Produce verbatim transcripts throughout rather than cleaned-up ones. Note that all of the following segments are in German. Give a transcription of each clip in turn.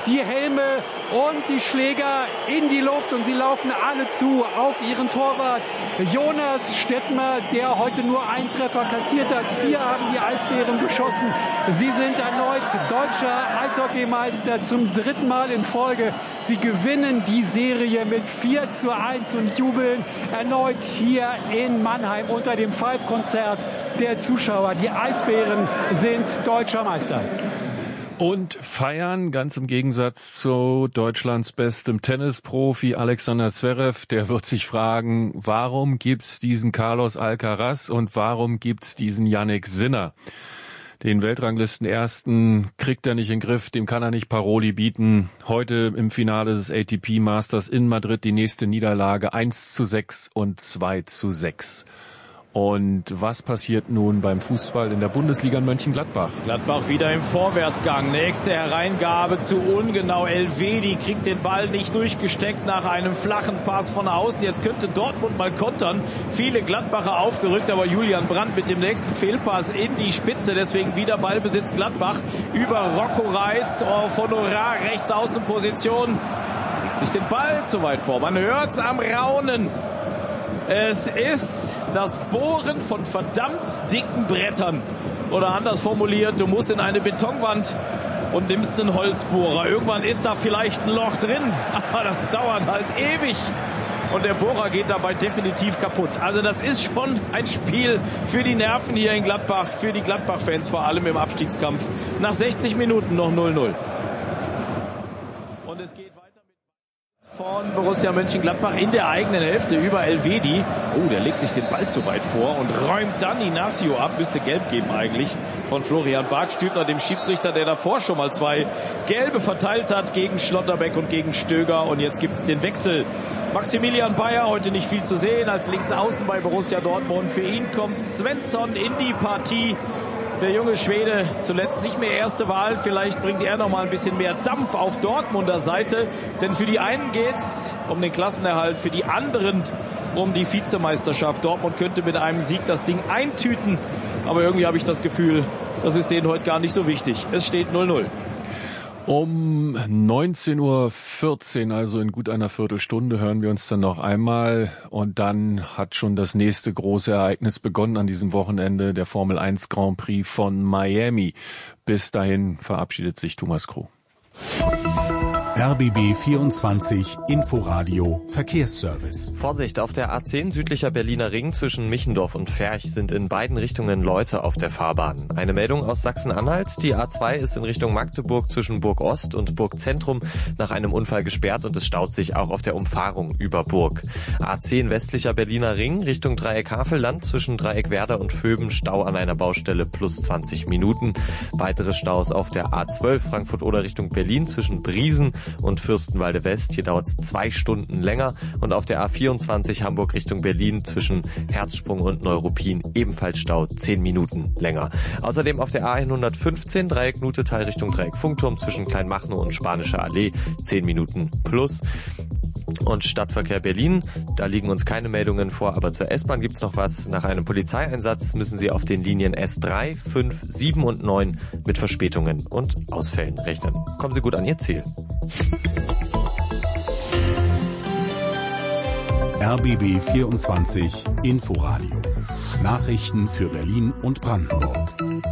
die Helme und die Schläger in die Luft und sie laufen alle zu auf ihren Torwart Jonas Stettmer, der heute nur einen Treffer kassiert hat. Vier haben die Eisbären geschossen. Sie sind erneut deutscher Eishockeymeister zum dritten Mal in Folge. Sie gewinnen die Serie mit vier zu eins und jubeln erneut hier in Mannheim unter dem Pfeifkonzert der Zuschauer. Die Eisbären sind deutscher Meister. Und feiern, ganz im Gegensatz zu Deutschlands bestem Tennisprofi Alexander Zverev. Der wird sich fragen, warum gibt's diesen Carlos Alcaraz und warum gibt's diesen Jannik Sinner? Den Weltranglisten-Ersten kriegt er nicht in den Griff, dem kann er nicht Paroli bieten. Heute im Finale des A T P Masters in Madrid die nächste Niederlage, eins zu sechs und zwei zu sechs. Und was passiert nun beim Fußball in der Bundesliga in Mönchengladbach? Gladbach wieder im Vorwärtsgang. Nächste Hereingabe zu ungenau. Elvedi kriegt den Ball nicht durchgesteckt nach einem flachen Pass von außen. Jetzt könnte Dortmund mal kontern. Viele Gladbacher aufgerückt, aber Julian Brandt mit dem nächsten Fehlpass in die Spitze. Deswegen wieder Ballbesitz Gladbach über Rocco Reitz auf Honorar, rechts Außenposition. Legt sich den Ball zu weit vor. Man hört's am Raunen. Es ist das Bohren von verdammt dicken Brettern. Oder anders formuliert, du musst in eine Betonwand und nimmst einen Holzbohrer. Irgendwann ist da vielleicht ein Loch drin, aber das dauert halt ewig. Und der Bohrer geht dabei definitiv kaputt. Also das ist schon ein Spiel für die Nerven hier in Gladbach, für die Gladbach-Fans vor allem im Abstiegskampf. Nach sechzig Minuten noch null null. Und es geht weiter von Borussia Mönchengladbach in der eigenen Hälfte über Elvedi. Oh, der legt sich den Ball zu weit vor und räumt dann Inacio ab. Müsste gelb geben eigentlich von Florian Bargstübner, dem Schiedsrichter, der davor schon mal zwei Gelbe verteilt hat gegen Schlotterbeck und gegen Stöger. Und jetzt gibt es den Wechsel. Maximilian Bayer, heute nicht viel zu sehen als Linksaußen bei Borussia Dortmund. Für ihn kommt Svensson in die Partie. Der junge Schwede, zuletzt nicht mehr erste Wahl. Vielleicht bringt er noch mal ein bisschen mehr Dampf auf Dortmunder Seite. Denn für die einen geht's um den Klassenerhalt, für die anderen um die Vizemeisterschaft. Dortmund könnte mit einem Sieg das Ding eintüten. Aber irgendwie habe ich das Gefühl, das ist denen heute gar nicht so wichtig. Es steht null null. Um neunzehn Uhr vierzehn, also in gut einer Viertelstunde, hören wir uns dann noch einmal. Und dann hat schon das nächste große Ereignis begonnen an diesem Wochenende, der Formel eins Grand Prix von Miami. Bis dahin verabschiedet sich Thomas Kroh. R B B vierundzwanzig Inforadio Verkehrsservice. Vorsicht, auf der A zehn südlicher Berliner Ring zwischen Michendorf und Ferch sind in beiden Richtungen Leute auf der Fahrbahn. Eine Meldung aus Sachsen-Anhalt. Die A zwei ist in Richtung Magdeburg zwischen Burg Ost und Burg Zentrum nach einem Unfall gesperrt und es staut sich auch auf der Umfahrung über Burg. A zehn westlicher Berliner Ring Richtung Dreieck Havelland zwischen Dreieck Werder und Vöben, Stau an einer Baustelle plus zwanzig Minuten. Weitere Staus auf der A zwölf Frankfurt-Oder Richtung Berlin zwischen Briesen und Fürstenwalde West. Hier dauert es zwei Stunden länger. Und auf der A vierundzwanzig Hamburg Richtung Berlin zwischen Herzsprung und Neuruppin ebenfalls Stau zehn Minuten länger. Außerdem auf der A hundertfünfzehn Dreieck Nutetal Richtung Dreieck Funkturm zwischen Kleinmachnow und Spanische Allee zehn Minuten plus. Und Stadtverkehr Berlin, da liegen uns keine Meldungen vor, aber zur S-Bahn gibt's noch was. Nach einem Polizeieinsatz müssen Sie auf den Linien S drei, fünf, sieben und neun mit Verspätungen und Ausfällen rechnen. Kommen Sie gut an Ihr Ziel. R B B vierundzwanzig Inforadio. Nachrichten für Berlin und Brandenburg.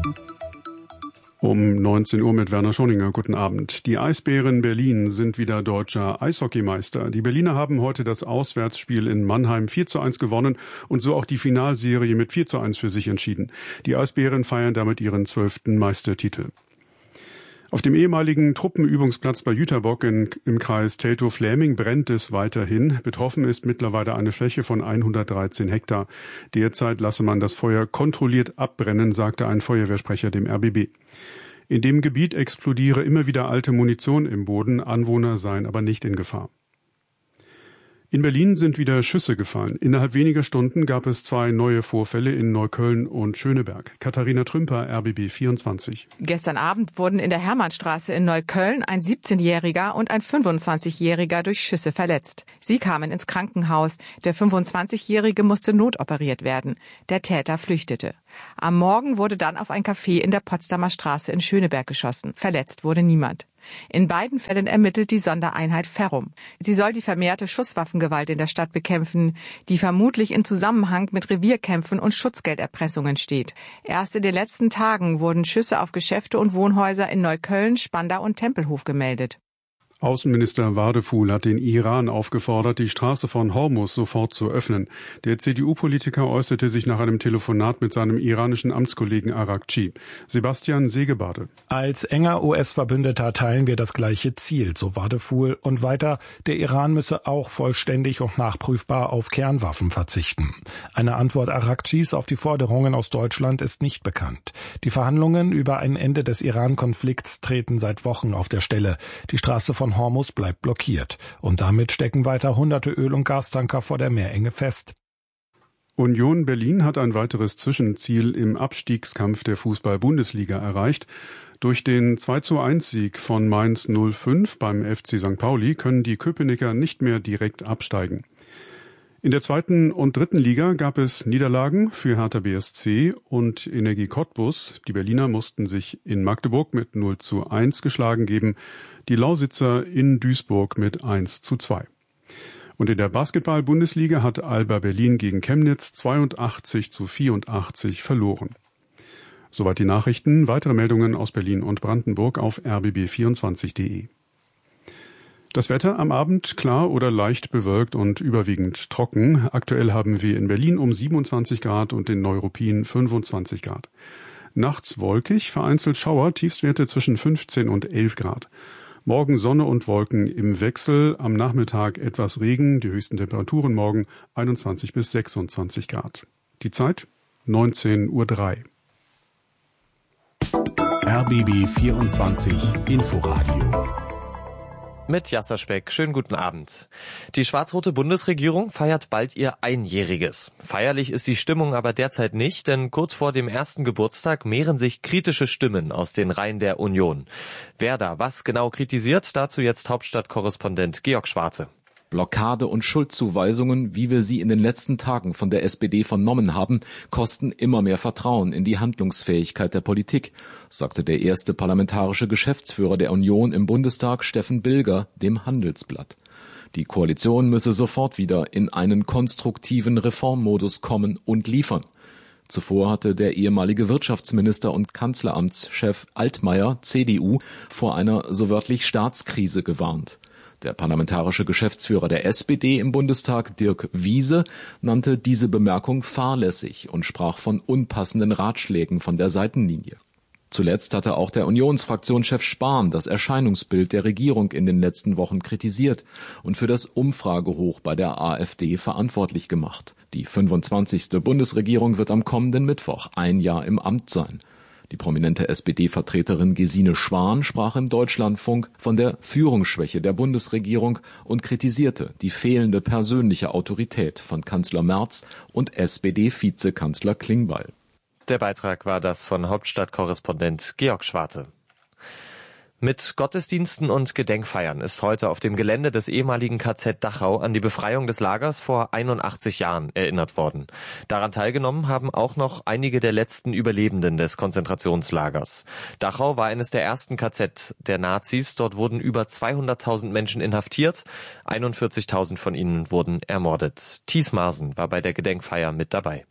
Um neunzehn Uhr mit Werner Schoninger. Guten Abend. Die Eisbären Berlin sind wieder deutscher Eishockeymeister. Die Berliner haben heute das Auswärtsspiel in Mannheim vier zu eins gewonnen und so auch die Finalserie mit vier zu eins für sich entschieden. Die Eisbären feiern damit ihren zwölften Meistertitel. Auf dem ehemaligen Truppenübungsplatz bei Jüterbock in, im Kreis Teltow-Fläming brennt es weiterhin. Betroffen ist mittlerweile eine Fläche von hundertdreizehn Hektar. Derzeit lasse man das Feuer kontrolliert abbrennen, sagte ein Feuerwehrsprecher dem R B B. In dem Gebiet explodiere immer wieder alte Munition im Boden, Anwohner seien aber nicht in Gefahr. In Berlin sind wieder Schüsse gefallen. Innerhalb weniger Stunden gab es zwei neue Vorfälle in Neukölln und Schöneberg. Katharina Trümper, R B B vierundzwanzig. Gestern Abend wurden in der Hermannstraße in Neukölln ein siebzehnjähriger und ein fünfundzwanzigjähriger durch Schüsse verletzt. Sie kamen ins Krankenhaus. Der fünfundzwanzigjährige musste notoperiert werden. Der Täter flüchtete. Am Morgen wurde dann auf ein Café in der Potsdamer Straße in Schöneberg geschossen. Verletzt wurde niemand. In beiden Fällen ermittelt die Sondereinheit Ferrum. Sie soll die vermehrte Schusswaffengewalt in der Stadt bekämpfen, die vermutlich in Zusammenhang mit Revierkämpfen und Schutzgelderpressungen steht. Erst in den letzten Tagen wurden Schüsse auf Geschäfte und Wohnhäuser in Neukölln, Spandau und Tempelhof gemeldet. Außenminister Wadeful hat den Iran aufgefordert, die Straße von Hormuz sofort zu öffnen. Der C D U-Politiker äußerte sich nach einem Telefonat mit seinem iranischen Amtskollegen Arakci. Sebastian Segebade. Als enger U S-Verbündeter teilen wir das gleiche Ziel, so Wadeful. Und weiter, der Iran müsse auch vollständig und nachprüfbar auf Kernwaffen verzichten. Eine Antwort Arakcis auf die Forderungen aus Deutschland ist nicht bekannt. Die Verhandlungen über ein Ende des Iran-Konflikts treten seit Wochen auf der Stelle. Die Straße von Hormuz bleibt blockiert. Und damit stecken weiter hunderte Öl- und Gastanker vor der Meerenge fest. Union Berlin hat ein weiteres Zwischenziel im Abstiegskampf der Fußball-Bundesliga erreicht. Durch den zwei zu eins Sieg von Mainz null fünf beim F C Sankt Pauli können die Köpenicker nicht mehr direkt absteigen. In der zweiten und dritten Liga gab es Niederlagen für Hertha B S C und Energie Cottbus. Die Berliner mussten sich in Magdeburg mit null zu eins geschlagen geben, die Lausitzer in Duisburg mit eins zu zwei. Und in der Basketball-Bundesliga hat Alba Berlin gegen Chemnitz zweiundachtzig zu vierundachtzig verloren. Soweit die Nachrichten. Weitere Meldungen aus Berlin und Brandenburg auf r b b vierundzwanzig punkt de. Das Wetter am Abend klar oder leicht bewölkt und überwiegend trocken. Aktuell haben wir in Berlin um siebenundzwanzig Grad und in Neuruppin fünfundzwanzig Grad. Nachts wolkig, vereinzelt Schauer, Tiefstwerte zwischen fünfzehn und elf Grad. Morgen Sonne und Wolken im Wechsel, am Nachmittag etwas Regen, die höchsten Temperaturen morgen einundzwanzig bis sechsundzwanzig Grad. Die Zeit neunzehn Uhr drei. R B B vierundzwanzig Inforadio mit Jasser Speck. Schönen guten Abend. Die schwarz-rote Bundesregierung feiert bald ihr Einjähriges. Feierlich ist die Stimmung aber derzeit nicht, denn kurz vor dem ersten Geburtstag mehren sich kritische Stimmen aus den Reihen der Union. Wer da was genau kritisiert, dazu jetzt Hauptstadtkorrespondent Georg Schwarze. Blockade und Schuldzuweisungen, wie wir sie in den letzten Tagen von der S P D vernommen haben, kosten immer mehr Vertrauen in die Handlungsfähigkeit der Politik, sagte der erste parlamentarische Geschäftsführer der Union im Bundestag, Steffen Bilger, dem Handelsblatt. Die Koalition müsse sofort wieder in einen konstruktiven Reformmodus kommen und liefern. Zuvor hatte der ehemalige Wirtschaftsminister und Kanzleramtschef Altmaier, C D U, vor einer so wörtlich Staatskrise gewarnt. Der parlamentarische Geschäftsführer der S P D im Bundestag, Dirk Wiese, nannte diese Bemerkung fahrlässig und sprach von unpassenden Ratschlägen von der Seitenlinie. Zuletzt hatte auch der Unionsfraktionschef Spahn das Erscheinungsbild der Regierung in den letzten Wochen kritisiert und für das Umfragehoch bei der AfD verantwortlich gemacht. Die fünfundzwanzigste Bundesregierung wird am kommenden Mittwoch ein Jahr im Amt sein. Die prominente S P D-Vertreterin Gesine Schwan sprach im Deutschlandfunk von der Führungsschwäche der Bundesregierung und kritisierte die fehlende persönliche Autorität von Kanzler Merz und S P D-Vizekanzler Klingbeil. Der Beitrag war das von Hauptstadtkorrespondent Georg Schwarze. Mit Gottesdiensten und Gedenkfeiern ist heute auf dem Gelände des ehemaligen K Z Dachau an die Befreiung des Lagers vor einundachtzig Jahren erinnert worden. Daran teilgenommen haben auch noch einige der letzten Überlebenden des Konzentrationslagers. Dachau war eines der ersten K Z der Nazis. Dort wurden über zweihunderttausend Menschen inhaftiert. einundvierzigtausend von ihnen wurden ermordet. Thies Marsen war bei der Gedenkfeier mit dabei.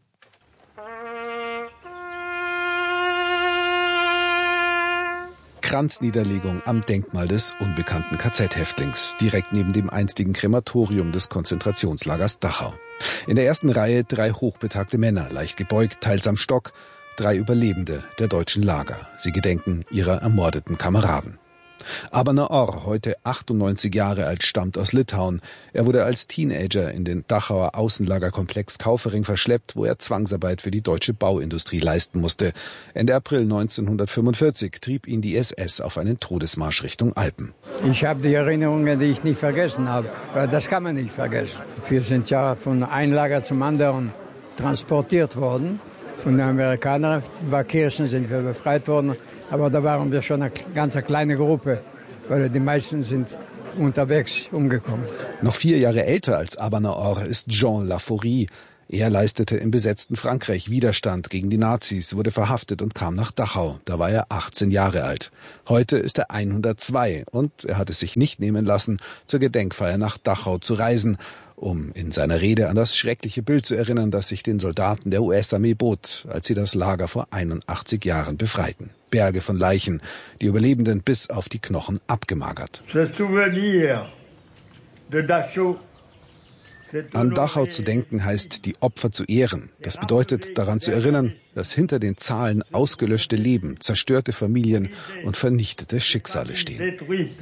Kranzniederlegung am Denkmal des unbekannten K Z-Häftlings, direkt neben dem einstigen Krematorium des Konzentrationslagers Dachau. In der ersten Reihe drei hochbetagte Männer, leicht gebeugt, teils am Stock, drei Überlebende der deutschen Lager. Sie gedenken ihrer ermordeten Kameraden. Abaner Orr, heute achtundneunzig Jahre alt, stammt aus Litauen. Er wurde als Teenager in den Dachauer Außenlagerkomplex Kaufering verschleppt, wo er Zwangsarbeit für die deutsche Bauindustrie leisten musste. Ende April neunzehnhundertfünfundvierzig trieb ihn die S S auf einen Todesmarsch Richtung Alpen. Ich habe die Erinnerungen, die ich nicht vergessen habe. Das kann man nicht vergessen. Wir sind ja von einem Lager zum anderen transportiert worden. Von den Amerikanern. Über Kirchen sind wir befreit worden. Aber da waren wir schon eine ganz kleine Gruppe, weil die meisten sind unterwegs umgekommen. Noch vier Jahre älter als Abaner Orr ist Jean Laforie. Er leistete im besetzten Frankreich Widerstand gegen die Nazis, wurde verhaftet und kam nach Dachau. Da war er achtzehn Jahre alt. Heute ist er hundertzwei und er hat es sich nicht nehmen lassen, zur Gedenkfeier nach Dachau zu reisen, um in seiner Rede an das schreckliche Bild zu erinnern, das sich den Soldaten der U S-Armee bot, als sie das Lager vor einundachtzig Jahren befreiten. Berge von Leichen, die Überlebenden bis auf die Knochen abgemagert. An Dachau zu denken heißt, die Opfer zu ehren. Das bedeutet, daran zu erinnern, dass hinter den Zahlen ausgelöschte Leben, zerstörte Familien und vernichtete Schicksale stehen.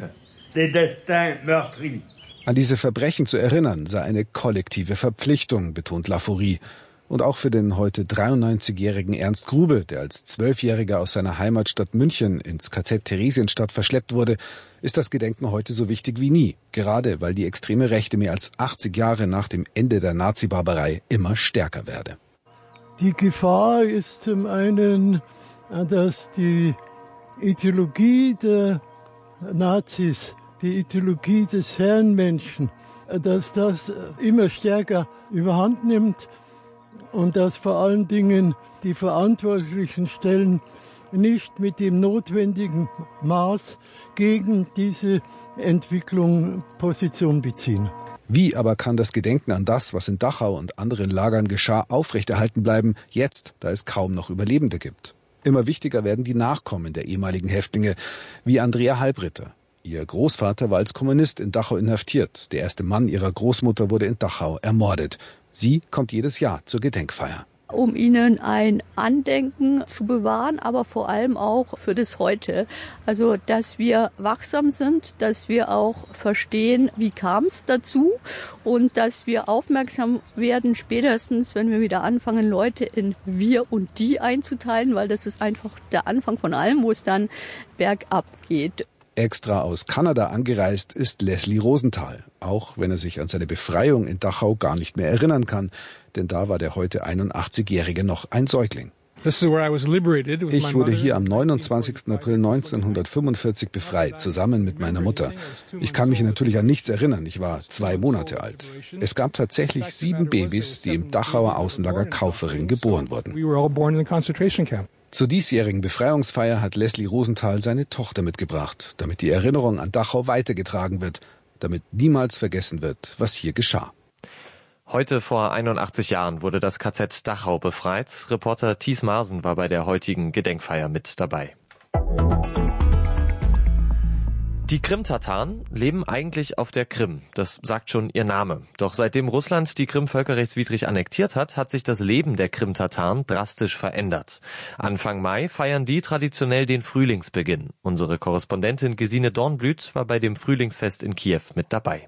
An diese Verbrechen zu erinnern, sei eine kollektive Verpflichtung, betont Laforie. Und auch für den heute dreiundneunzigjährigen Ernst Grube, der als Zwölfjähriger aus seiner Heimatstadt München ins K Z Theresienstadt verschleppt wurde, ist das Gedenken heute so wichtig wie nie. Gerade weil die extreme Rechte mehr als achtzig Jahre nach dem Ende der Nazi-Barbarei immer stärker werde. Die Gefahr ist zum einen, dass die Ideologie der Nazis, die Ideologie des Herrenmenschen, dass das immer stärker überhand nimmt und dass vor allen Dingen die verantwortlichen Stellen nicht mit dem notwendigen Maß gegen diese Entwicklung Position beziehen. Wie aber kann das Gedenken an das, was in Dachau und anderen Lagern geschah, aufrechterhalten bleiben, jetzt, da es kaum noch Überlebende gibt? Immer wichtiger werden die Nachkommen der ehemaligen Häftlinge, wie Andrea Halbritter. Ihr Großvater war als Kommunist in Dachau inhaftiert. Der erste Mann ihrer Großmutter wurde in Dachau ermordet. Sie kommt jedes Jahr zur Gedenkfeier. Um ihnen ein Andenken zu bewahren, aber vor allem auch für das Heute. Also, dass wir wachsam sind, dass wir auch verstehen, wie kam es dazu und dass wir aufmerksam werden, spätestens, wenn wir wieder anfangen, Leute in wir und die einzuteilen, weil das ist einfach der Anfang von allem, wo es dann bergab geht. Extra aus Kanada angereist ist Leslie Rosenthal, auch wenn er sich an seine Befreiung in Dachau gar nicht mehr erinnern kann, denn da war der heute einundachtzigjährige noch ein Säugling. Ich wurde hier am neunundzwanzigsten April neunzehnhundertfünfundvierzig befreit, zusammen mit meiner Mutter. Ich kann mich natürlich an nichts erinnern, ich war zwei Monate alt. Es gab tatsächlich sieben Babys, die im Dachauer Außenlager Kaufering geboren wurden. Zur diesjährigen Befreiungsfeier hat Leslie Rosenthal seine Tochter mitgebracht, damit die Erinnerung an Dachau weitergetragen wird, damit niemals vergessen wird, was hier geschah. Heute vor einundachtzig Jahren wurde das K Z Dachau befreit. Reporter Thies Marsen war bei der heutigen Gedenkfeier mit dabei. Die Krim-Tataren leben eigentlich auf der Krim, das sagt schon ihr Name. Doch seitdem Russland die Krim völkerrechtswidrig annektiert hat, hat sich das Leben der Krim-Tataren drastisch verändert. Anfang Mai feiern die traditionell den Frühlingsbeginn. Unsere Korrespondentin Gesine Dornblüt war bei dem Frühlingsfest in Kiew mit dabei.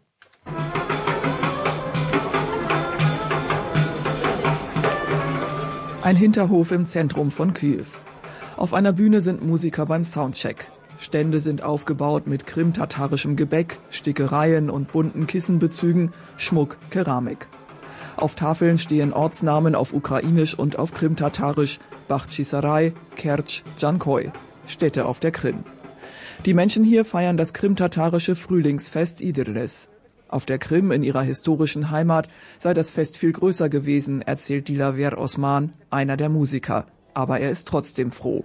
Ein Hinterhof im Zentrum von Kiew. Auf einer Bühne sind Musiker beim Soundcheck. Stände sind aufgebaut mit krimtatarischem Gebäck, Stickereien und bunten Kissenbezügen, Schmuck, Keramik. Auf Tafeln stehen Ortsnamen auf Ukrainisch und auf Krimtatarisch, Bachtschisarei, Kertsch, Dschankoy, Städte auf der Krim. Die Menschen hier feiern das krimtatarische Frühlingsfest Idirles. Auf der Krim, in ihrer historischen Heimat, sei das Fest viel größer gewesen, erzählt Dilaver Osman, einer der Musiker. Aber er ist trotzdem froh.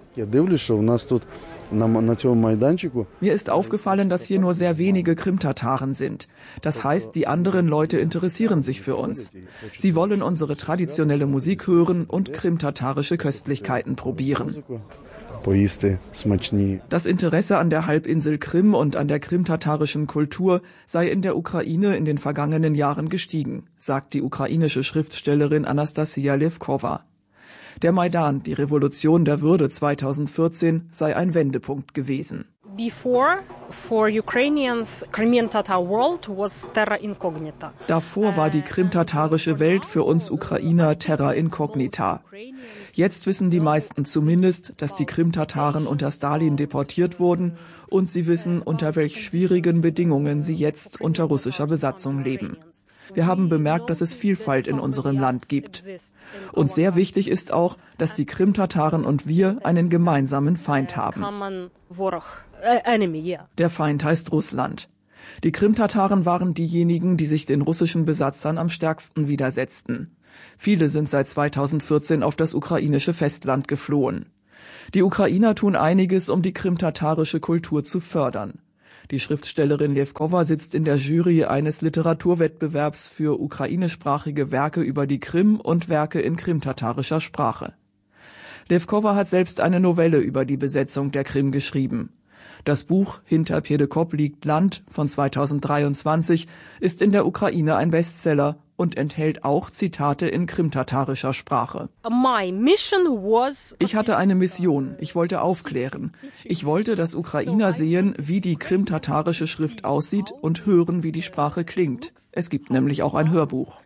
Mir ist aufgefallen, dass hier nur sehr wenige Krimtataren sind. Das heißt, die anderen Leute interessieren sich für uns. Sie wollen unsere traditionelle Musik hören und krimtatarische Köstlichkeiten probieren. Das Interesse an der Halbinsel Krim und an der krimtatarischen Kultur sei in der Ukraine in den vergangenen Jahren gestiegen, sagt die ukrainische Schriftstellerin Anastasia Levkova. Der Maidan, die Revolution der Würde zweitausendvierzehn, sei ein Wendepunkt gewesen. Before, for Ukrainians, Crimean-Tatar world was terra incognita. Davor war die krimtatarische Welt für uns Ukrainer terra incognita. Jetzt wissen die meisten zumindest, dass die Krimtataren unter Stalin deportiert wurden und sie wissen, unter welch schwierigen Bedingungen sie jetzt unter russischer Besatzung leben. Wir haben bemerkt, dass es Vielfalt in unserem Land gibt. Und sehr wichtig ist auch, dass die Krimtataren und wir einen gemeinsamen Feind haben. Der Feind heißt Russland. Die Krimtataren waren diejenigen, die sich den russischen Besatzern am stärksten widersetzten. Viele sind seit zweitausendvierzehn auf das ukrainische Festland geflohen. Die Ukrainer tun einiges, um die krimtatarische Kultur zu fördern. Die Schriftstellerin Levkova sitzt in der Jury eines Literaturwettbewerbs für ukrainischsprachige Werke über die Krim und Werke in krimtatarischer Sprache. Levkova hat selbst eine Novelle über die Besetzung der Krim geschrieben. Das Buch Hinter Pjedekop liegt Land von zweitausenddreiundzwanzig ist in der Ukraine ein Bestseller und enthält auch Zitate in krimtatarischer Sprache. Ich hatte eine Mission. Ich wollte aufklären. Ich wollte, dass Ukrainer sehen, wie die krimtatarische Schrift aussieht und hören, wie die Sprache klingt. Es gibt nämlich auch ein Hörbuch.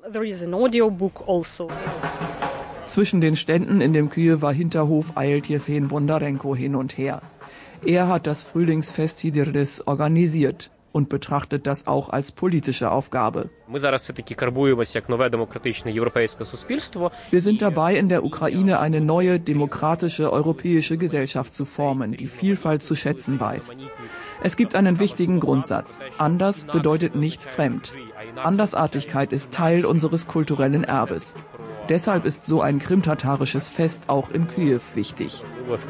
Zwischen den Ständen in dem Kyiwer Hinterhof eilt Jefim Bondarenko hin und her. Er hat das Frühlingsfest Hidirdes organisiert und betrachtet das auch als politische Aufgabe. Wir sind dabei, in der Ukraine eine neue, demokratische, europäische Gesellschaft zu formen, die Vielfalt zu schätzen weiß. Es gibt einen wichtigen Grundsatz. Anders bedeutet nicht fremd. Andersartigkeit ist Teil unseres kulturellen Erbes. Deshalb ist so ein krimtatarisches Fest auch in Kyiw wichtig.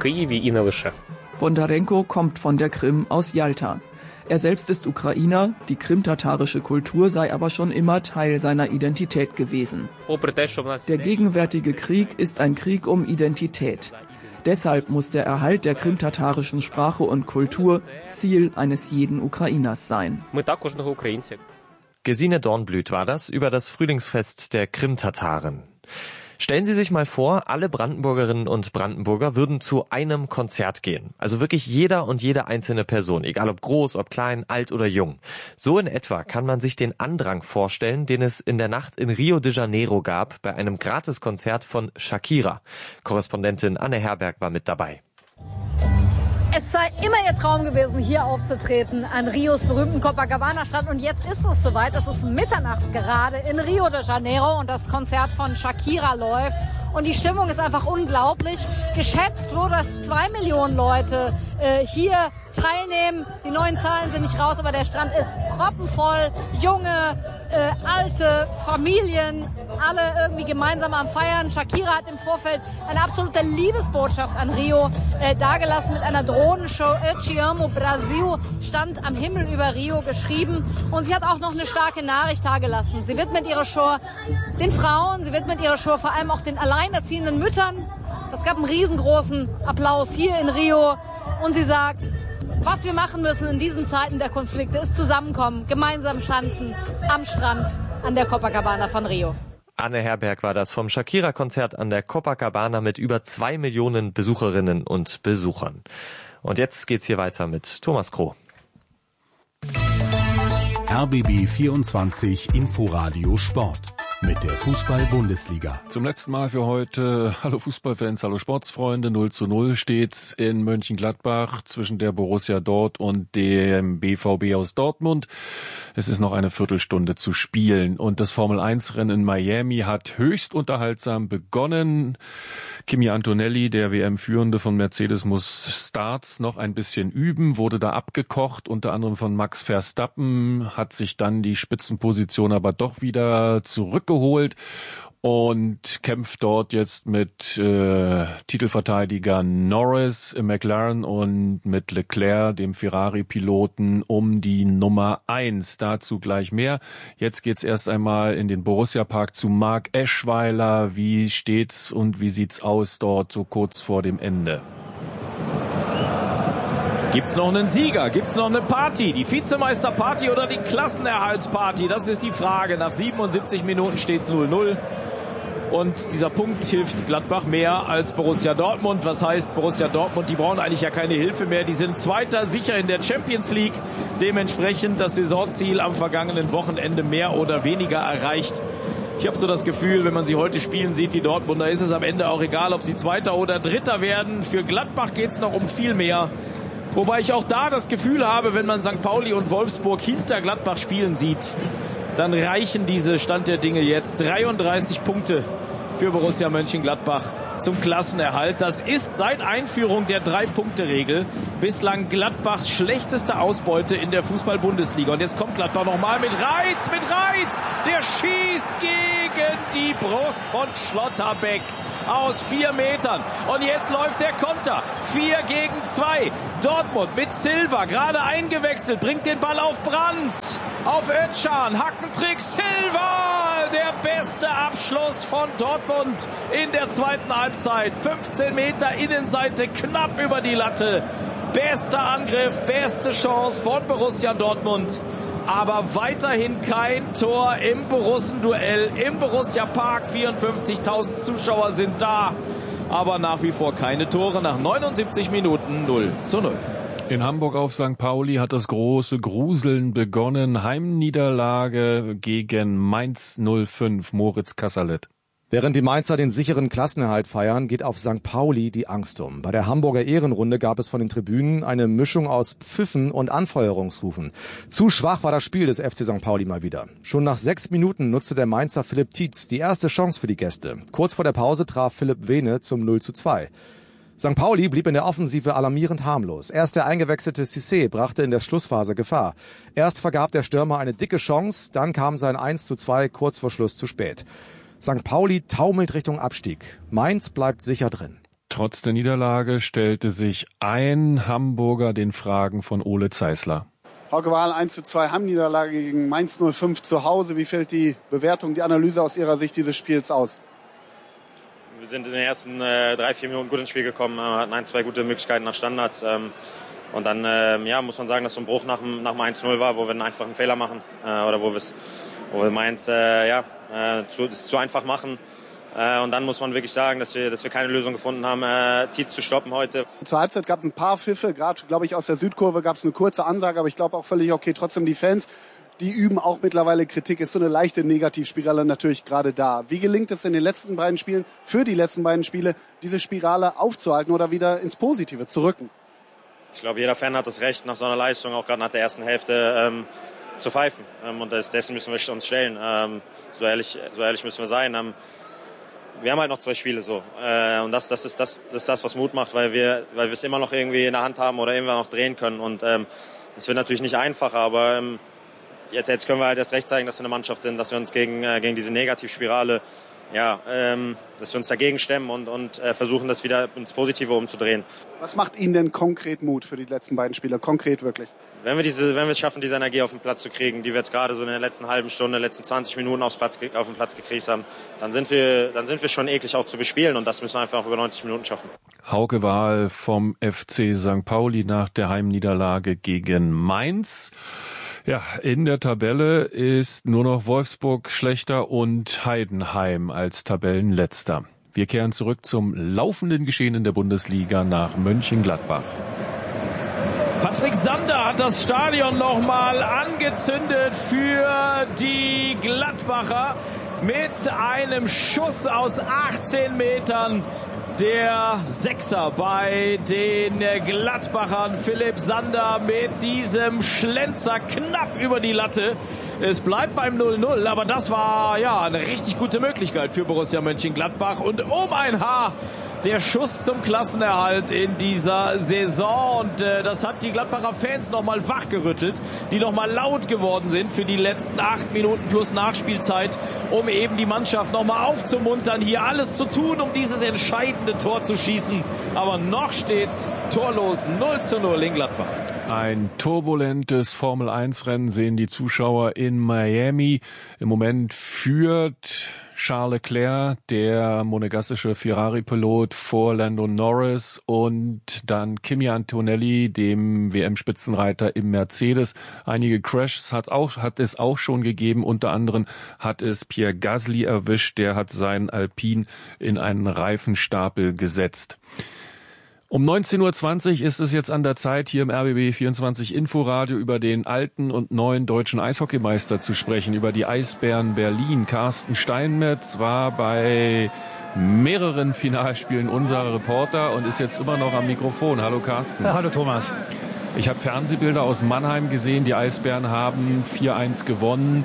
Bondarenko kommt von der Krim aus Jalta. Er selbst ist Ukrainer, die krimtatarische Kultur sei aber schon immer Teil seiner Identität gewesen. Der gegenwärtige Krieg ist ein Krieg um Identität. Deshalb muss der Erhalt der krimtatarischen Sprache und Kultur Ziel eines jeden Ukrainers sein. Gesine Dornblüt war das über das Frühlingsfest der Krimtataren. Stellen Sie sich mal vor, alle Brandenburgerinnen und Brandenburger würden zu einem Konzert gehen. Also wirklich jeder und jede einzelne Person, egal ob groß, ob klein, alt oder jung. So in etwa kann man sich den Andrang vorstellen, den es in der Nacht in Rio de Janeiro gab, bei einem Gratiskonzert von Shakira. Korrespondentin Anne Herberg war mit dabei. Es sei immer ihr Traum gewesen, hier aufzutreten, an Rios berühmten Copacabana-Strand. Und jetzt ist es soweit. Es ist Mitternacht gerade in Rio de Janeiro und das Konzert von Shakira läuft. Und die Stimmung ist einfach unglaublich. Geschätzt wurde, dass zwei Millionen Leute äh, hier teilnehmen. Die neuen Zahlen sind nicht raus, aber der Strand ist proppenvoll. Junge, äh, alte, Familien, alle irgendwie gemeinsam am Feiern. Shakira hat im Vorfeld eine absolute Liebesbotschaft an Rio äh, dargelassen mit einer Drohnenshow. Eu te amo, Brasil stand am Himmel über Rio geschrieben. Und sie hat auch noch eine starke Nachricht dargelassen. Sie widmet ihre Show den Frauen, sie widmet ihre Show vor allem auch den alleinerziehenden Müttern. Es gab einen riesengroßen Applaus hier in Rio. Und sie sagt, was wir machen müssen in diesen Zeiten der Konflikte, ist zusammenkommen, gemeinsam schanzen am Strand an der Copacabana von Rio. Anne Herberg war das vom Shakira-Konzert an der Copacabana mit über zwei Millionen Besucherinnen und Besuchern. Und jetzt geht's hier weiter mit Thomas Kroh. R B B vierundzwanzig Inforadio Sport. Mit der Fußball-Bundesliga. Zum letzten Mal für heute. Hallo Fußballfans, hallo Sportsfreunde. null zu null steht's in Mönchengladbach zwischen der Borussia Dort und dem B V B aus Dortmund. Es ist noch eine Viertelstunde zu spielen. Und das Formel eins Rennen in Miami hat höchst unterhaltsam begonnen. Kimi Antonelli, der W M-Führende von Mercedes, muss Starts noch ein bisschen üben, wurde da abgekocht, unter anderem von Max Verstappen, hat sich dann die Spitzenposition aber doch wieder zurückgeholt und kämpft dort jetzt mit äh, Titelverteidiger Norris im McLaren und mit Leclerc, dem Ferrari-Piloten, um die Nummer eins. Dazu gleich mehr. Jetzt geht's erst einmal in den Borussia-Park zu Marc Eschweiler. Wie steht's und wie sieht's aus dort so kurz vor dem Ende? Gibt's noch einen Sieger? Gibt's noch eine Party? Die Vizemeisterparty oder die Klassenerhaltsparty? Das ist die Frage. Nach siebenundsiebzig Minuten steht's null null. Und dieser Punkt hilft Gladbach mehr als Borussia Dortmund. Was heißt Borussia Dortmund? Die brauchen eigentlich ja keine Hilfe mehr. Die sind Zweiter, sicher in der Champions League. Dementsprechend das Saisonziel am vergangenen Wochenende mehr oder weniger erreicht. Ich habe so das Gefühl, wenn man sie heute spielen sieht, die Dortmunder, ist es am Ende auch egal, ob sie Zweiter oder Dritter werden. Für Gladbach geht's noch um viel mehr. Wobei ich auch da das Gefühl habe, wenn man Sankt Pauli und Wolfsburg hinter Gladbach spielen sieht, dann reichen diese Stand der Dinge jetzt dreiunddreißig Punkte für Borussia Mönchengladbach zum Klassenerhalt. Das ist seit Einführung der Drei-Punkte-Regel bislang Gladbachs schlechteste Ausbeute in der Fußball-Bundesliga. Und jetzt kommt Gladbach nochmal mit Reitz, mit Reitz. Der schießt gegen die Brust von Schlotterbeck aus vier Metern. Und jetzt läuft der Konter. Vier gegen zwei. Dortmund mit Silva, gerade eingewechselt, bringt den Ball auf Brandt. Auf Özcan, Hackentrick, Silva. Der beste Abschluss von Dortmund in der zweiten Halbzeit. fünfzehn Meter Innenseite, knapp über die Latte. Bester Angriff, beste Chance von Borussia Dortmund. Aber weiterhin kein Tor im Borussen-Duell, im Borussia Park. vierundfünfzigtausend Zuschauer sind da. Aber nach wie vor keine Tore nach neunundsiebzig Minuten null zu null. In Hamburg auf Sankt Pauli hat das große Gruseln begonnen. Heimniederlage gegen Mainz null fünf, Moritz Kasserlet. Während die Mainzer den sicheren Klassenerhalt feiern, geht auf Sankt Pauli die Angst um. Bei der Hamburger Ehrenrunde gab es von den Tribünen eine Mischung aus Pfiffen und Anfeuerungsrufen. Zu schwach war das Spiel des F C Sankt Pauli mal wieder. Schon nach sechs Minuten nutzte der Mainzer Philipp Tietz die erste Chance für die Gäste. Kurz vor der Pause traf Philipp Vene zum null zu zwei. Sankt Pauli blieb in der Offensive alarmierend harmlos. Erst der eingewechselte Cissé brachte in der Schlussphase Gefahr. Erst vergab der Stürmer eine dicke Chance, dann kam sein eins zu zwei kurz vor Schluss zu spät. Sankt Pauli taumelt Richtung Abstieg. Mainz bleibt sicher drin. Trotz der Niederlage stellte sich ein Hamburger den Fragen von Ole Zeisler. Hauke Wahl, eins zu zwei Heimniederlage gegen Mainz null fünf zu Hause. Wie fällt die Bewertung, die Analyse aus Ihrer Sicht dieses Spiels aus? Wir sind in den ersten äh, drei, vier Minuten gut ins Spiel gekommen, äh, hatten ein, zwei gute Möglichkeiten nach Standards. Ähm, und dann äh, ja, muss man sagen, dass so ein Bruch nach dem, nach dem eins zu null war, wo wir einen einfachen Fehler machen. Äh, oder wo, wo wir Mainz äh, ja, äh, zu, es zu einfach machen. Äh, und dann muss man wirklich sagen, dass wir, dass wir keine Lösung gefunden haben, äh, Tietz zu stoppen heute. Zur Halbzeit gab es ein paar Pfiffe, gerade glaube ich aus der Südkurve gab es eine kurze Ansage, aber ich glaube auch völlig okay. Trotzdem die Fans, die üben auch mittlerweile Kritik. Ist so eine leichte Negativspirale natürlich gerade da. Wie gelingt es in den letzten beiden Spielen, für die letzten beiden Spiele, diese Spirale aufzuhalten oder wieder ins Positive zu rücken? Ich glaube, jeder Fan hat das Recht, nach so einer Leistung, auch gerade nach der ersten Hälfte, ähm, zu pfeifen. Ähm, und dessen müssen wir uns stellen. Ähm, so ehrlich, so ehrlich müssen wir sein. Ähm, wir haben halt noch zwei Spiele so. Äh, und das, das, ist das, das ist das, was Mut macht, weil wir, weil wir es immer noch irgendwie in der Hand haben oder immer noch drehen können. Und ähm, das wird natürlich nicht einfacher, aber ähm, jetzt, jetzt können wir halt erst recht zeigen, dass wir eine Mannschaft sind, dass wir uns gegen, äh, gegen diese Negativspirale, ja, ähm, dass wir uns dagegen stemmen und, und äh, versuchen, das wieder ins Positive umzudrehen. Was macht Ihnen denn konkret Mut für die letzten beiden Spiele? Konkret wirklich? Wenn wir diese, wenn wir es schaffen, diese Energie auf den Platz zu kriegen, die wir jetzt gerade so in der letzten halben Stunde, letzten zwanzig Minuten aufs Platz, auf den Platz gekriegt haben, dann sind wir, dann sind wir schon eklig auch zu bespielen und das müssen wir einfach über neunzig Minuten schaffen. Hauke Wahl vom F C Sankt Pauli nach der Heimniederlage gegen Mainz. Ja, in der Tabelle ist nur noch Wolfsburg schlechter und Heidenheim als Tabellenletzter. Wir kehren zurück zum laufenden Geschehen in der Bundesliga nach Mönchengladbach. Patrick Sander hat das Stadion nochmal angezündet für die Gladbacher mit einem Schuss aus achtzehn Metern. Der Sechser bei den Gladbachern, Philipp Sander mit diesem Schlenzer knapp über die Latte. Es bleibt beim null null, aber das war ja eine richtig gute Möglichkeit für Borussia Mönchengladbach. Und um ein Haar der Schuss zum Klassenerhalt in dieser Saison. Und äh, das hat die Gladbacher Fans nochmal wachgerüttelt, die nochmal laut geworden sind für die letzten acht Minuten plus Nachspielzeit, um eben die Mannschaft nochmal aufzumuntern, hier alles zu tun, um dieses entscheidende Tor zu schießen. Aber noch steht's torlos null zu null in Gladbach. Ein turbulentes Formel eins Rennen sehen die Zuschauer in Miami. Im Moment führt Charles Leclerc, der monegassische Ferrari-Pilot, vor Lando Norris und dann Kimi Antonelli, dem W M-Spitzenreiter im Mercedes. Einige Crashs hat auch, hat es auch schon gegeben. Unter anderem hat es Pierre Gasly erwischt. Der hat seinen Alpine in einen Reifenstapel gesetzt. Um neunzehn Uhr zwanzig ist es jetzt an der Zeit, hier im R B B vierundzwanzig Inforadio über den alten und neuen deutschen Eishockeymeister zu sprechen, über die Eisbären Berlin. Carsten Steinmetz war bei mehreren Finalspielen unser Reporter und ist jetzt immer noch am Mikrofon. Hallo Carsten. Ja, hallo Thomas. Ich habe Fernsehbilder aus Mannheim gesehen. Die Eisbären haben vier eins gewonnen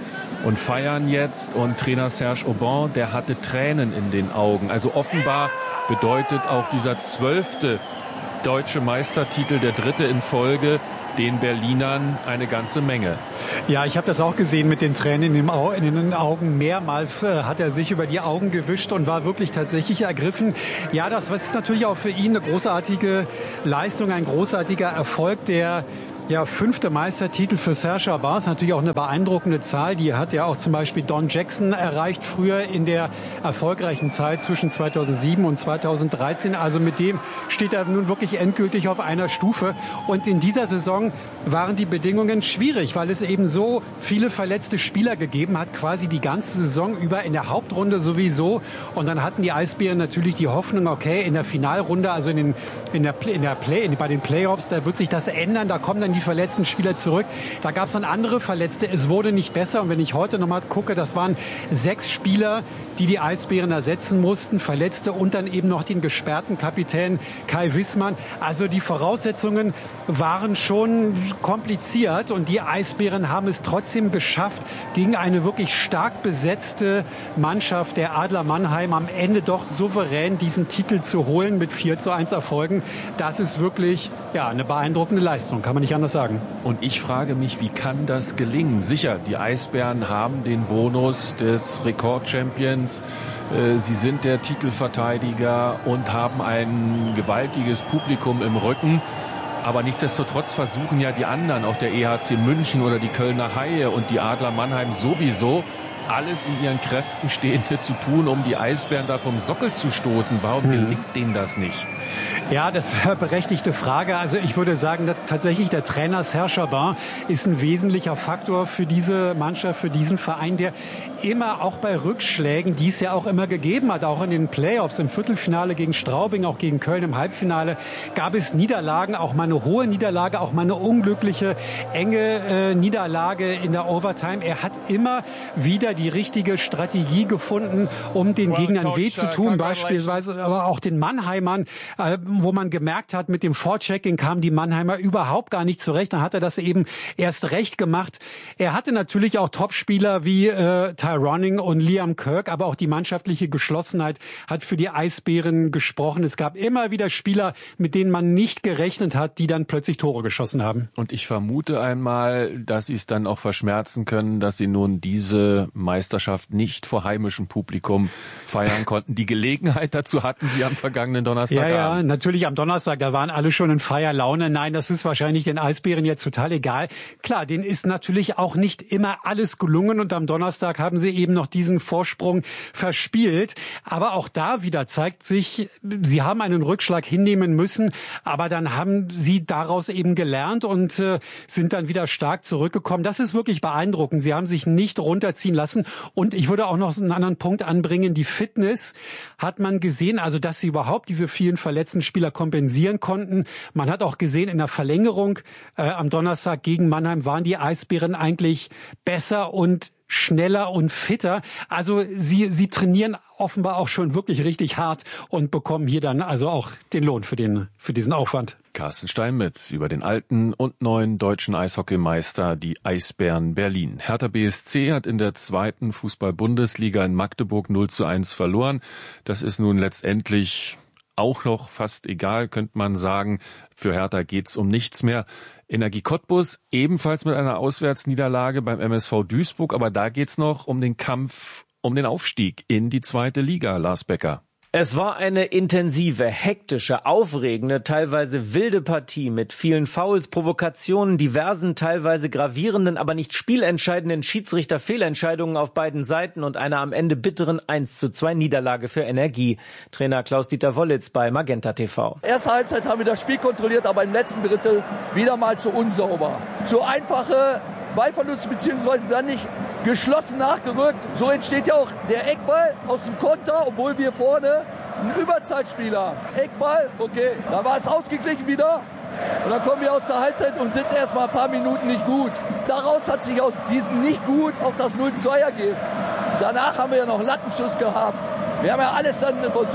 und feiern jetzt. Und Trainer Serge Aubin, der hatte Tränen in den Augen. Also offenbar bedeutet auch dieser zwölfte deutsche Meistertitel, der dritte in Folge, den Berlinern eine ganze Menge. Ja, ich habe das auch gesehen mit den Tränen in, Au- in den Augen. Mehrmals äh, hat er sich über die Augen gewischt und war wirklich tatsächlich ergriffen. Ja, das ist natürlich auch für ihn eine großartige Leistung, ein großartiger Erfolg, der ja, fünfte Meistertitel für Serge Aubin ist natürlich auch eine beeindruckende Zahl. Die hat ja auch zum Beispiel Don Jackson erreicht, früher in der erfolgreichen Zeit zwischen zweitausendsieben und zweitausenddreizehn. Also mit dem steht er nun wirklich endgültig auf einer Stufe. Und in dieser Saison waren die Bedingungen schwierig, weil es eben so viele verletzte Spieler gegeben hat, quasi die ganze Saison über, in der Hauptrunde sowieso. Und dann hatten die Eisbären natürlich die Hoffnung, okay, in der Finalrunde, also in, den, in der, in der Play, in, bei den Playoffs, da wird sich das ändern, da kommen dann die verletzten Spieler zurück. Da gab es dann andere Verletzte. Es wurde nicht besser. Und wenn ich heute nochmal gucke, das waren sechs Spieler, die die Eisbären ersetzen mussten. Verletzte und dann eben noch den gesperrten Kapitän Kai Wissmann. Also die Voraussetzungen waren schon kompliziert. Und die Eisbären haben es trotzdem geschafft, gegen eine wirklich stark besetzte Mannschaft der Adler Mannheim am Ende doch souverän diesen Titel zu holen mit vier zu eins Erfolgen. Das ist wirklich ja, eine beeindruckende Leistung, kann man nicht anders sagen. Und ich frage mich, wie kann das gelingen? Sicher, die Eisbären haben den Bonus des Rekordchampions. Sie sind der Titelverteidiger und haben ein gewaltiges Publikum im Rücken. Aber nichtsdestotrotz versuchen ja die anderen, auch der E H C München oder die Kölner Haie und die Adler Mannheim sowieso, alles in ihren Kräften Stehende zu tun, um die Eisbären da vom Sockel zu stoßen. Warum gelingt denen das nicht? Ja, das ist eine berechtigte Frage. Also ich würde sagen, dass tatsächlich der Trainer Serge Aubin ist ein wesentlicher Faktor für diese Mannschaft, für diesen Verein, der immer auch bei Rückschlägen, die es ja auch immer gegeben hat, auch in den Playoffs, im Viertelfinale gegen Straubing, auch gegen Köln im Halbfinale, gab es Niederlagen, auch mal eine hohe Niederlage, auch mal eine unglückliche, enge äh, Niederlage in der Overtime. Er hat immer wieder die richtige Strategie gefunden, um den Gegnern weh zu tun, beispielsweise aber auch den Mannheimern, äh, wo man gemerkt hat, mit dem Vorchecking kamen die Mannheimer überhaupt gar nicht zurecht. Dann hat er das eben erst recht gemacht. Er hatte natürlich auch Topspieler wie äh, Ty Ronning und Liam Kirk, aber auch die mannschaftliche Geschlossenheit hat für die Eisbären gesprochen. Es gab immer wieder Spieler, mit denen man nicht gerechnet hat, die dann plötzlich Tore geschossen haben. Und ich vermute einmal, dass sie es dann auch verschmerzen können, dass sie nun diese Meisterschaft nicht vor heimischem Publikum feiern konnten. Die Gelegenheit dazu hatten sie am vergangenen Donnerstagabend. Ja, ja, natürlich am Donnerstag, da waren alle schon in Feierlaune. Nein, das ist wahrscheinlich den Eisbären jetzt total egal. Klar, denen ist natürlich auch nicht immer alles gelungen und am Donnerstag haben sie eben noch diesen Vorsprung verspielt. Aber auch da wieder zeigt sich, sie haben einen Rückschlag hinnehmen müssen, aber dann haben sie daraus eben gelernt und äh, sind dann wieder stark zurückgekommen. Das ist wirklich beeindruckend. Sie haben sich nicht runterziehen lassen und ich würde auch noch einen anderen Punkt anbringen. Die Fitness hat man gesehen, also dass sie überhaupt diese vielen verletzten Spieler kompensieren konnten. Man hat auch gesehen, in der Verlängerung äh, am Donnerstag gegen Mannheim waren die Eisbären eigentlich besser und schneller und fitter. Also sie, sie trainieren offenbar auch schon wirklich richtig hart und bekommen hier dann also auch den Lohn für den, für diesen Aufwand. Carsten Steinmetz über den alten und neuen deutschen Eishockeymeister, die Eisbären Berlin. Hertha B S C hat in der zweiten Fußball-Bundesliga in Magdeburg null zu eins verloren. Das ist nun letztendlich auch noch fast egal, könnte man sagen. Für Hertha geht's um nichts mehr. Energie Cottbus ebenfalls mit einer Auswärtsniederlage beim M S V Duisburg, aber da geht's noch um den Kampf um den Aufstieg in die zweite Liga, Lars Becker. Es war eine intensive, hektische, aufregende, teilweise wilde Partie mit vielen Fouls, Provokationen, diversen, teilweise gravierenden, aber nicht spielentscheidenden Schiedsrichterfehlentscheidungen auf beiden Seiten und einer am Ende bitteren eins zu zwei Niederlage für Energie. Trainer Klaus-Dieter Wollitz bei Magenta T V. Erste Halbzeit haben wir das Spiel kontrolliert, aber im letzten Drittel wieder mal zu unsauber. Zu einfache Ballverlust beziehungsweise dann nicht geschlossen nachgerückt. So entsteht ja auch der Eckball aus dem Konter, obwohl wir vorne einen Überzeitspieler. Eckball, okay, da war es ausgeglichen wieder. Und dann kommen wir aus der Halbzeit und sind erst mal ein paar Minuten nicht gut. Daraus hat sich aus diesem nicht gut auch das null zu zwei ergeben. Danach haben wir ja noch einen Lattenschuss gehabt. Wir haben ja alles dann versucht,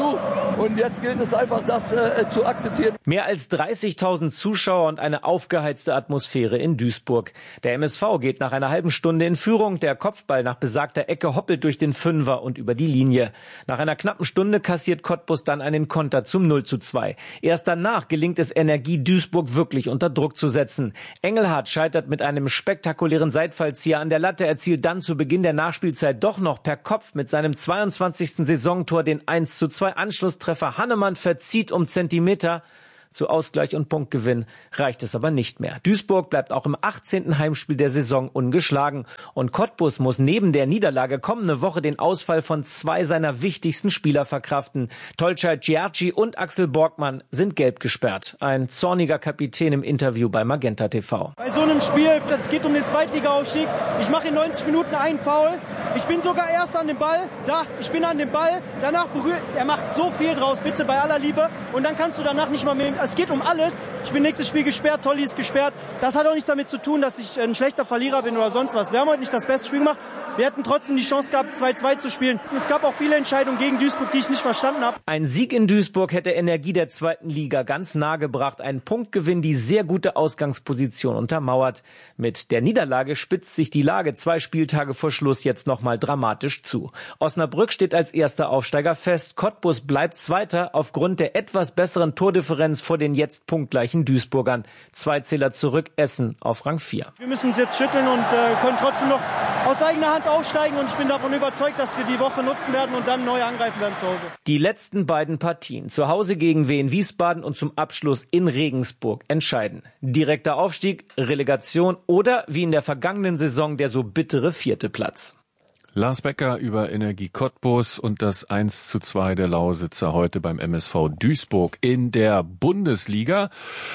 Und jetzt gilt es einfach, das äh, zu akzeptieren. Mehr als dreißigtausend Zuschauer und eine aufgeheizte Atmosphäre in Duisburg. Der M S V geht nach einer halben Stunde in Führung. Der Kopfball nach besagter Ecke hoppelt durch den Fünfer und über die Linie. Nach einer knappen Stunde kassiert Cottbus dann einen Konter zum null zu zwei. Erst danach gelingt es Energie Duisburg wirklich unter Druck zu setzen. Engelhardt scheitert mit einem spektakulären Seitfallzieher an der Latte, erzielt dann zu Beginn der Nachspielzeit doch noch per Kopf mit seinem zweiundzwanzigsten Saisontor den eins zu zwei Anschlusstreffer. Hannemann verzieht um Zentimeter. Zu Ausgleich und Punktgewinn reicht es aber nicht mehr. Duisburg bleibt auch im achtzehnten Heimspiel der Saison ungeschlagen. Und Cottbus muss neben der Niederlage kommende Woche den Ausfall von zwei seiner wichtigsten Spieler verkraften. Tolcay Ciarci und Axel Borgmann sind gelb gesperrt. Ein zorniger Kapitän im Interview bei Magenta T V. Bei so einem Spiel, es geht um den Zweitligaaufstieg, ich mache in neunzig Minuten einen Foul. Ich bin sogar erst an dem Ball. Da, ich bin an dem Ball. Danach berührt, er macht so viel draus, bitte bei aller Liebe. Und dann kannst du danach nicht mal mehr. Es geht um alles. Ich bin nächstes Spiel gesperrt, Tolli ist gesperrt. Das hat auch nichts damit zu tun, dass ich ein schlechter Verlierer bin oder sonst was. Wir haben heute nicht das beste Spiel gemacht. Wir hätten trotzdem die Chance gehabt, zwei zwei zu spielen. Es gab auch viele Entscheidungen gegen Duisburg, die ich nicht verstanden habe. Ein Sieg in Duisburg hätte Energie der zweiten Liga ganz nahe gebracht. Ein Punktgewinn, die sehr gute Ausgangsposition untermauert. Mit der Niederlage spitzt sich die Lage zwei Spieltage vor Schluss jetzt nochmal dramatisch zu. Osnabrück steht als erster Aufsteiger fest. Cottbus bleibt Zweiter aufgrund der etwas besseren Tordifferenz vor den jetzt punktgleichen Duisburgern. Zwei Zähler zurück, Essen auf Rang vier. Wir müssen uns jetzt schütteln und äh, können trotzdem noch aus eigener Hand aufsteigen. Und ich bin davon überzeugt, dass wir die Woche nutzen werden und dann neu angreifen werden zu Hause. Die letzten beiden Partien, zu Hause gegen Wien Wiesbaden und zum Abschluss in Regensburg, entscheiden. Direkter Aufstieg, Relegation oder wie in der vergangenen Saison der so bittere vierte Platz. Lars Becker über Energie Cottbus und das eins zu zwei der Lausitzer heute beim M S V Duisburg in der Bundesliga.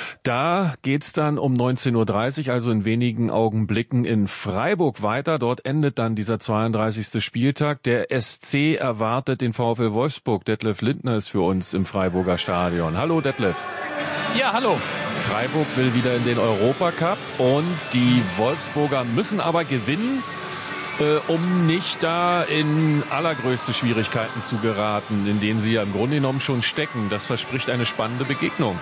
Da geht's dann um neunzehn Uhr dreißig, also in wenigen Augenblicken in Freiburg weiter. Dort endet dann dieser zweiunddreißigste Spieltag. Der S C erwartet den VfL Wolfsburg. Detlef Lindner ist für uns im Freiburger Stadion. Hallo Detlef. Ja, hallo. Freiburg will wieder in den Europacup und die Wolfsburger müssen aber gewinnen, Äh, um nicht da in allergrößte Schwierigkeiten zu geraten, in denen sie ja im Grunde genommen schon stecken. Das verspricht eine spannende Begegnung.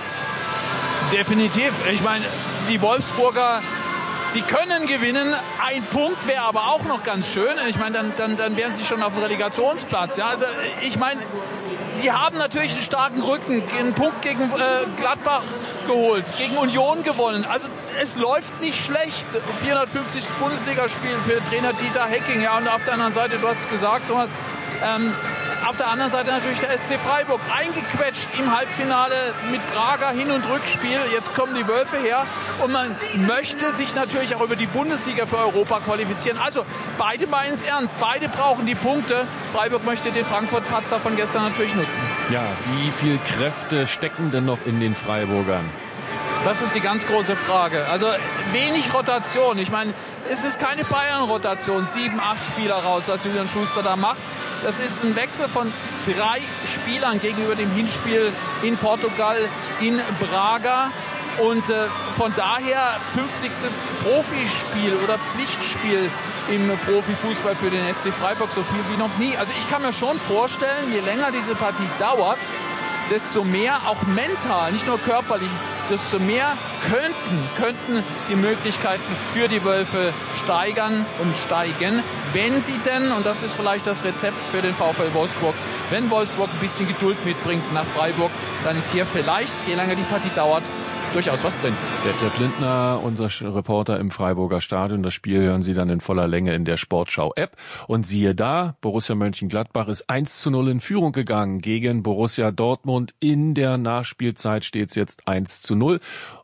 Definitiv. Ich meine, die Wolfsburger, sie können gewinnen. Ein Punkt wäre aber auch noch ganz schön. Ich meine, dann, dann, dann wären sie schon auf dem Relegationsplatz. Ja, also ich meine, sie haben natürlich einen starken Rücken. Einen Punkt gegen äh, Gladbach geholt, gegen Union gewonnen. Also es läuft nicht schlecht. vierhundertfünfzig Bundesligaspiel für Trainer Dieter Hecking. Ja, und auf der anderen Seite, du hast es gesagt, Thomas, ähm, auf der anderen Seite natürlich der S C Freiburg, eingequetscht im Halbfinale mit Prager Hin- und Rückspiel. Jetzt kommen die Wölfe her und man möchte sich natürlich auch über die Bundesliga für Europa qualifizieren. Also beide meinen es ernst, beide brauchen die Punkte. Freiburg möchte den Frankfurt-Patzer von gestern natürlich nutzen. Ja, wie viel Kräfte stecken denn noch in den Freiburgern? Das ist die ganz große Frage. Also wenig Rotation. Ich meine, es ist keine Bayern-Rotation. Sieben, acht Spieler raus, was Julian Schuster da macht. Das ist ein Wechsel von drei Spielern gegenüber dem Hinspiel in Portugal, in Braga. Und äh, von daher fünfzigstes Profispiel oder Pflichtspiel im Profifußball für den S C Freiburg, so viel wie noch nie. Also ich kann mir schon vorstellen, je länger diese Partie dauert, desto mehr auch mental, nicht nur körperlich, desto mehr könnten, könnten die Möglichkeiten für die Wölfe steigern und steigen, wenn sie denn, und das ist vielleicht das Rezept für den VfL Wolfsburg, wenn Wolfsburg ein bisschen Geduld mitbringt nach Freiburg, dann ist hier vielleicht, je länger die Partie dauert, durchaus was drin. Detlef Lindner, unser Reporter im Freiburger Stadion. Das Spiel hören Sie dann in voller Länge in der Sportschau-App. Und siehe da, Borussia Mönchengladbach ist eins zu null in Führung gegangen gegen Borussia Dortmund. In der Nachspielzeit steht es jetzt eins zu null.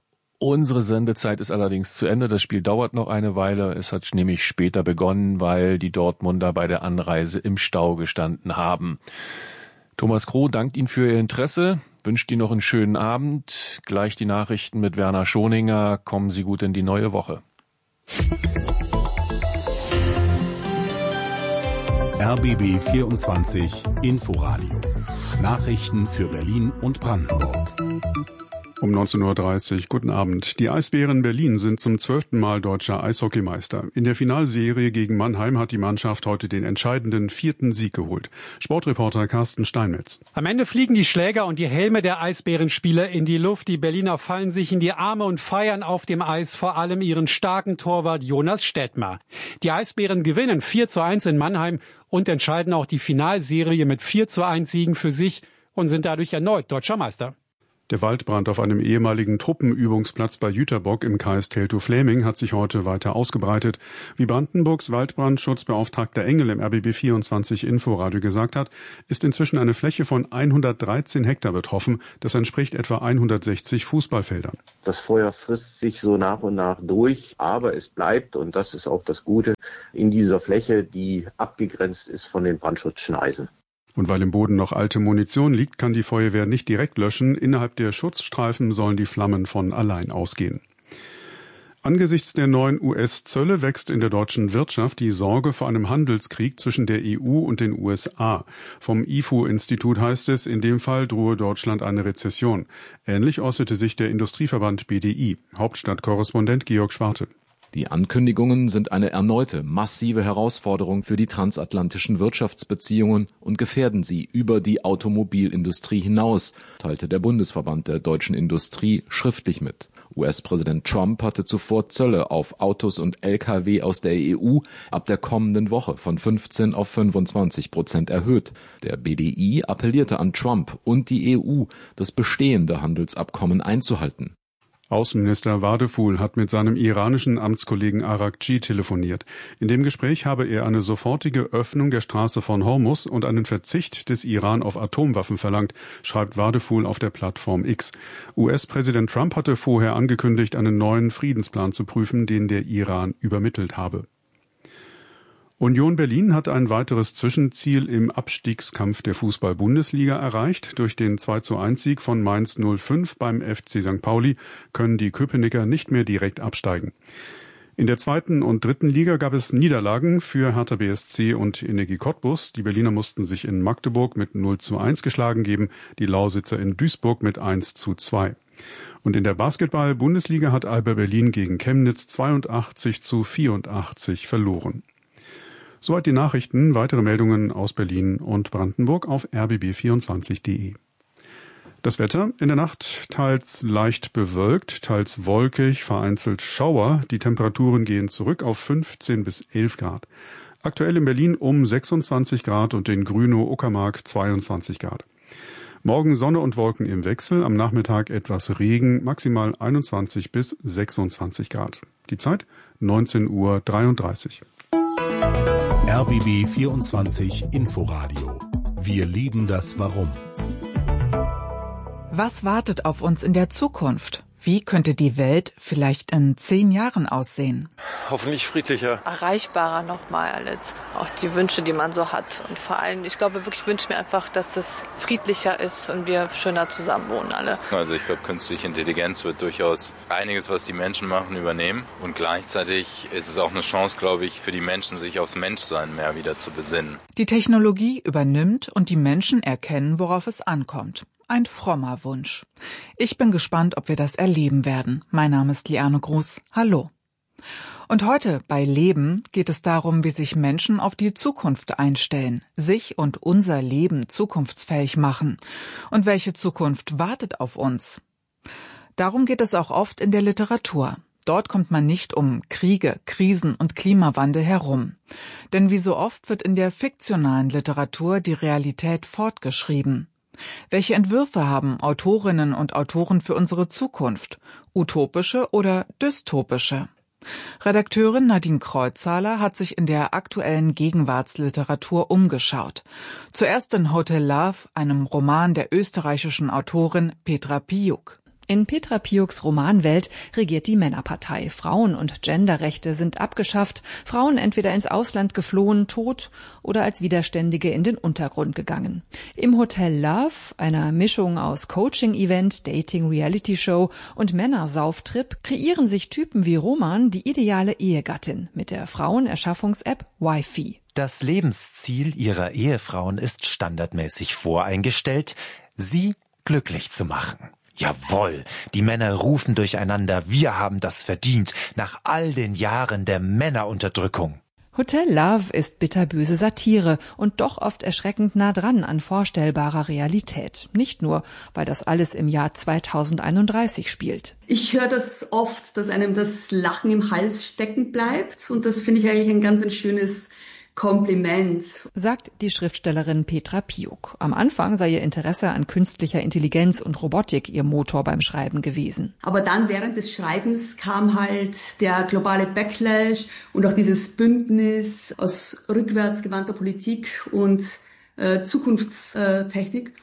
Unsere Sendezeit ist allerdings zu Ende. Das Spiel dauert noch eine Weile. Es hat nämlich später begonnen, weil die Dortmunder bei der Anreise im Stau gestanden haben. Thomas Kroh dankt Ihnen für Ihr Interesse, wünscht Ihnen noch einen schönen Abend. Gleich die Nachrichten mit Werner Schoninger. Kommen Sie gut in die neue Woche. R B B vierundzwanzig Inforadio. Nachrichten für Berlin und Brandenburg. Um neunzehn Uhr dreißig. Guten Abend. Die Eisbären Berlin sind zum zwölften Mal deutscher Eishockeymeister. In der Finalserie gegen Mannheim hat die Mannschaft heute den entscheidenden vierten Sieg geholt. Sportreporter Carsten Steinmetz. Am Ende fliegen die Schläger und die Helme der Eisbärenspieler in die Luft. Die Berliner fallen sich in die Arme und feiern auf dem Eis vor allem ihren starken Torwart Jonas Stettmer. Die Eisbären gewinnen vier zu eins in Mannheim und entscheiden auch die Finalserie mit vier zu eins Siegen für sich und sind dadurch erneut deutscher Meister. Der Waldbrand auf einem ehemaligen Truppenübungsplatz bei Jüterbock im Kreis Teltow-Fläming hat sich heute weiter ausgebreitet. Wie Brandenburgs Waldbrandschutzbeauftragter Engel im R B B vierundzwanzig Inforadio gesagt hat, ist inzwischen eine Fläche von hundertdreizehn Hektar betroffen. Das entspricht etwa hundertsechzig Fußballfeldern. Das Feuer frisst sich so nach und nach durch, aber es bleibt, und das ist auch das Gute, in dieser Fläche, die abgegrenzt ist von den Brandschutzschneisen. Und weil im Boden noch alte Munition liegt, kann die Feuerwehr nicht direkt löschen. Innerhalb der Schutzstreifen sollen die Flammen von allein ausgehen. Angesichts der neuen U S-Zölle wächst in der deutschen Wirtschaft die Sorge vor einem Handelskrieg zwischen der E U und den U S A. Vom I F U-Institut heißt es, in dem Fall drohe Deutschland eine Rezession. Ähnlich äußerte sich der Industrieverband B D I. Hauptstadtkorrespondent Georg Schwarte. Die Ankündigungen sind eine erneute massive Herausforderung für die transatlantischen Wirtschaftsbeziehungen und gefährden sie über die Automobilindustrie hinaus, teilte der Bundesverband der deutschen Industrie schriftlich mit. U S-Präsident Trump hatte zuvor Zölle auf Autos und L K W aus der E U ab der kommenden Woche von fünfzehn auf fünfundzwanzig Prozent erhöht. Der B D I appellierte an Trump und die E U, das bestehende Handelsabkommen einzuhalten. Außenminister Wadeful hat mit seinem iranischen Amtskollegen Arakci telefoniert. In dem Gespräch habe er eine sofortige Öffnung der Straße von Hormuz und einen Verzicht des Iran auf Atomwaffen verlangt, schreibt Wadeful auf der Plattform X. U S-Präsident Trump hatte vorher angekündigt, einen neuen Friedensplan zu prüfen, den der Iran übermittelt habe. Union Berlin hat ein weiteres Zwischenziel im Abstiegskampf der Fußball-Bundesliga erreicht. Durch den zwei zu eins Sieg von Mainz null fünf beim F C Sankt Pauli können die Köpenicker nicht mehr direkt absteigen. In der zweiten und dritten Liga gab es Niederlagen für Hertha B S C und Energie Cottbus. Die Berliner mussten sich in Magdeburg mit null zu eins geschlagen geben, die Lausitzer in Duisburg mit eins zu zwei. Und in der Basketball-Bundesliga hat Alba Berlin gegen Chemnitz zweiundachtzig zu vierundachtzig verloren. Soweit die Nachrichten. Weitere Meldungen aus Berlin und Brandenburg auf r b b vierundzwanzig punkt d e. Das Wetter in der Nacht teils leicht bewölkt, teils wolkig, vereinzelt Schauer. Die Temperaturen gehen zurück auf fünfzehn bis elf Grad. Aktuell in Berlin um sechsundzwanzig Grad und in Grünow-Uckermark zweiundzwanzig Grad. Morgen Sonne und Wolken im Wechsel, am Nachmittag etwas Regen, maximal einundzwanzig bis sechsundzwanzig Grad. Die Zeit neunzehn Uhr dreiunddreißig. R B B vierundzwanzig Inforadio. Wir lieben das Warum. Was wartet auf uns in der Zukunft? Wie könnte die Welt vielleicht in zehn Jahren aussehen? Hoffentlich friedlicher. Erreichbarer nochmal alles. Auch die Wünsche, die man so hat. Und vor allem, ich glaube wirklich, wünsche mir einfach, dass es friedlicher ist und wir schöner zusammen wohnen alle. Also ich glaube, künstliche Intelligenz wird durchaus einiges, was die Menschen machen, übernehmen. Und gleichzeitig ist es auch eine Chance, glaube ich, für die Menschen, sich aufs Menschsein mehr wieder zu besinnen. Die Technologie übernimmt und die Menschen erkennen, worauf es ankommt. Ein frommer Wunsch. Ich bin gespannt, ob wir das erleben werden. Mein Name ist Liane Gruß. Hallo. Und heute bei Leben geht es darum, wie sich Menschen auf die Zukunft einstellen, sich und unser Leben zukunftsfähig machen. Und welche Zukunft wartet auf uns? Darum geht es auch oft in der Literatur. Dort kommt man nicht um Kriege, Krisen und Klimawandel herum. Denn wie so oft wird in der fiktionalen Literatur die Realität fortgeschrieben. Welche Entwürfe haben Autorinnen und Autoren für unsere Zukunft? Utopische oder dystopische? Redakteurin Nadine Kreuzhaler hat sich in der aktuellen Gegenwartsliteratur umgeschaut. Zuerst in Hotel Love, einem Roman der österreichischen Autorin Petra Piuk. In Petra Piuks Romanwelt regiert die Männerpartei. Frauen- und Genderrechte sind abgeschafft, Frauen entweder ins Ausland geflohen, tot oder als Widerständige in den Untergrund gegangen. Im Hotel Love, einer Mischung aus Coaching-Event, Dating-Reality-Show und Männersaufttrip, kreieren sich Typen wie Roman die ideale Ehegattin mit der Frauenerschaffungs-App Wifi. Das Lebensziel ihrer Ehefrauen ist standardmäßig voreingestellt, sie glücklich zu machen. Jawohl, die Männer rufen durcheinander, wir haben das verdient, nach all den Jahren der Männerunterdrückung. Hotel Love ist bitterböse Satire und doch oft erschreckend nah dran an vorstellbarer Realität. Nicht nur, weil das alles im Jahr zweitausendeinunddreißig spielt. Ich höre das oft, dass einem das Lachen im Hals stecken bleibt und das finde ich eigentlich ein ganz ein schönes Kompliment, sagt die Schriftstellerin Petra Piuk. Am Anfang sei ihr Interesse an künstlicher Intelligenz und Robotik ihr Motor beim Schreiben gewesen. Aber dann während des Schreibens kam halt der globale Backlash und auch dieses Bündnis aus rückwärtsgewandter Politik und äh, Zukunftstechnik.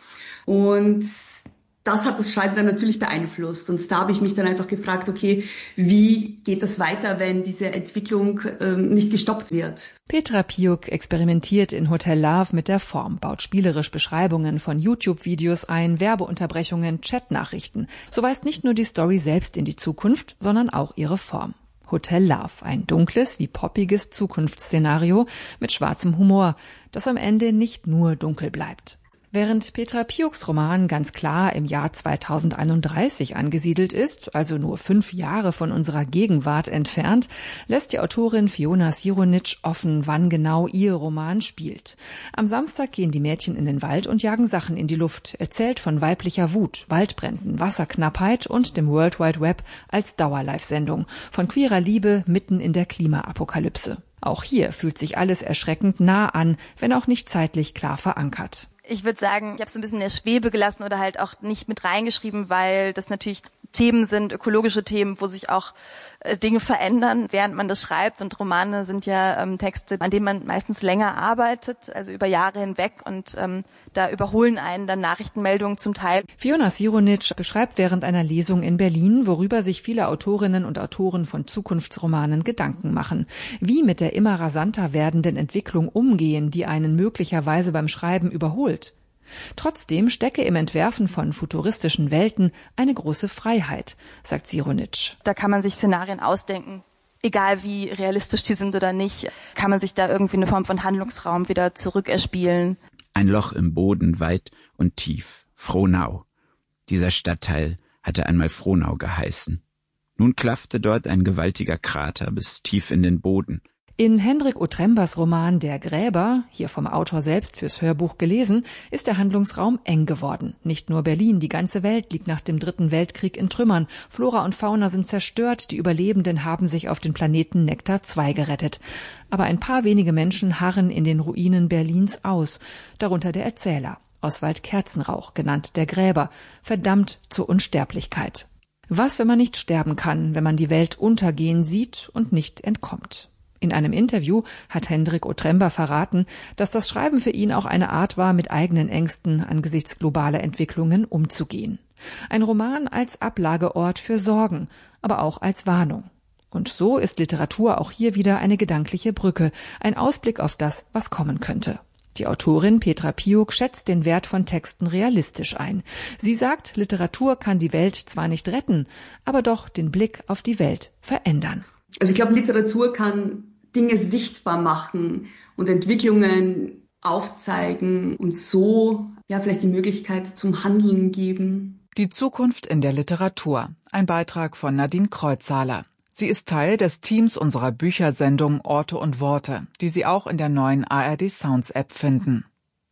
Und das hat das Schreiben dann natürlich beeinflusst. Und da habe ich mich dann einfach gefragt, okay, wie geht das weiter, wenn diese Entwicklung ähm, nicht gestoppt wird? Petra Piuk experimentiert in Hotel Love mit der Form, baut spielerisch Beschreibungen von YouTube-Videos ein, Werbeunterbrechungen, Chatnachrichten. So weist nicht nur die Story selbst in die Zukunft, sondern auch ihre Form. Hotel Love, ein dunkles wie poppiges Zukunftsszenario mit schwarzem Humor, das am Ende nicht nur dunkel bleibt. Während Petra Piuks Roman ganz klar im Jahr zweitausendeinunddreißig angesiedelt ist, also nur fünf Jahre von unserer Gegenwart entfernt, lässt die Autorin Fiona Sironic offen, wann genau ihr Roman spielt. Am Samstag gehen die Mädchen in den Wald und jagen Sachen in die Luft, erzählt von weiblicher Wut, Waldbränden, Wasserknappheit und dem World Wide Web als Dauerlive-Sendung, von queerer Liebe mitten in der Klimaapokalypse. Auch hier fühlt sich alles erschreckend nah an, wenn auch nicht zeitlich klar verankert. Ich würde sagen, ich habe es ein bisschen in der Schwebe gelassen oder halt auch nicht mit reingeschrieben, weil das natürlich Themen sind, ökologische Themen, wo sich auch äh, Dinge verändern, während man das schreibt. Und Romane sind ja ähm, Texte, an denen man meistens länger arbeitet, also über Jahre hinweg. Und ähm, da überholen einen dann Nachrichtenmeldungen zum Teil. Fiona Sironic beschreibt während einer Lesung in Berlin, worüber sich viele Autorinnen und Autoren von Zukunftsromanen Gedanken machen. Wie mit der immer rasanter werdenden Entwicklung umgehen, die einen möglicherweise beim Schreiben überholt. Trotzdem stecke im Entwerfen von futuristischen Welten eine große Freiheit, sagt Sironic. Da kann man sich Szenarien ausdenken, egal wie realistisch die sind oder nicht, kann man sich da irgendwie eine Form von Handlungsraum wieder zurückerspielen. Ein Loch im Boden, weit und tief, Frohnau. Dieser Stadtteil hatte einmal Frohnau geheißen. Nun klaffte dort ein gewaltiger Krater bis tief in den Boden. In Hendrik Otrembas Roman Der Gräber, hier vom Autor selbst fürs Hörbuch gelesen, ist der Handlungsraum eng geworden. Nicht nur Berlin, die ganze Welt liegt nach dem Dritten Weltkrieg in Trümmern. Flora und Fauna sind zerstört, die Überlebenden haben sich auf den Planeten Nektar zwei gerettet. Aber ein paar wenige Menschen harren in den Ruinen Berlins aus, darunter der Erzähler, Oswald Kerzenrauch, genannt Der Gräber, verdammt zur Unsterblichkeit. Was, wenn man nicht sterben kann, wenn man die Welt untergehen sieht und nicht entkommt? In einem Interview hat Hendrik Otremba verraten, dass das Schreiben für ihn auch eine Art war, mit eigenen Ängsten angesichts globaler Entwicklungen umzugehen. Ein Roman als Ablageort für Sorgen, aber auch als Warnung. Und so ist Literatur auch hier wieder eine gedankliche Brücke, ein Ausblick auf das, was kommen könnte. Die Autorin Petra Piuk schätzt den Wert von Texten realistisch ein. Sie sagt, Literatur kann die Welt zwar nicht retten, aber doch den Blick auf die Welt verändern. Also ich glaube, Literatur kann Dinge sichtbar machen und Entwicklungen aufzeigen und so ja vielleicht die Möglichkeit zum Handeln geben. Die Zukunft in der Literatur. Ein Beitrag von Nadine Kreuzhaler. Sie ist Teil des Teams unserer Büchersendung Orte und Worte, die Sie auch in der neuen A R D Sounds App finden.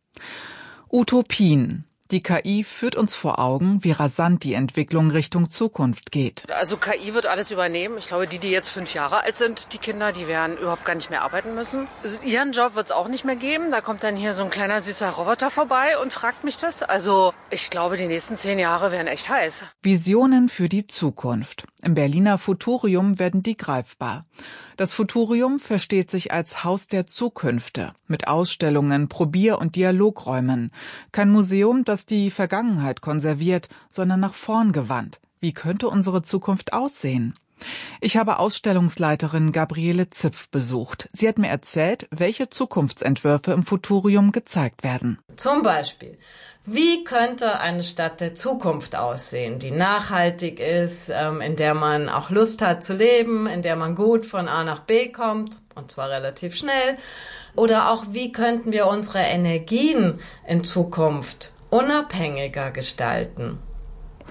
Utopien. Die K I führt uns vor Augen, wie rasant die Entwicklung Richtung Zukunft geht. Also K I wird alles übernehmen. Ich glaube, die, die jetzt fünf Jahre alt sind, die Kinder, die werden überhaupt gar nicht mehr arbeiten müssen. Also ihren Job wird es auch nicht mehr geben. Da kommt dann hier so ein kleiner süßer Roboter vorbei und fragt mich das. Also ich glaube, die nächsten zehn Jahre werden echt heiß. Visionen für die Zukunft. Im Berliner Futurium werden die greifbar. Das Futurium versteht sich als Haus der Zukünfte, mit Ausstellungen, Probier- und Dialogräumen. Kein Museum, das die Vergangenheit konserviert, sondern nach vorn gewandt. Wie könnte unsere Zukunft aussehen? Ich habe Ausstellungsleiterin Gabriele Zipf besucht. Sie hat mir erzählt, welche Zukunftsentwürfe im Futurium gezeigt werden. Zum Beispiel, wie könnte eine Stadt der Zukunft aussehen, die nachhaltig ist, in der man auch Lust hat zu leben, in der man gut von A nach B kommt, und zwar relativ schnell. Oder auch, wie könnten wir unsere Energien in Zukunft unabhängiger gestalten?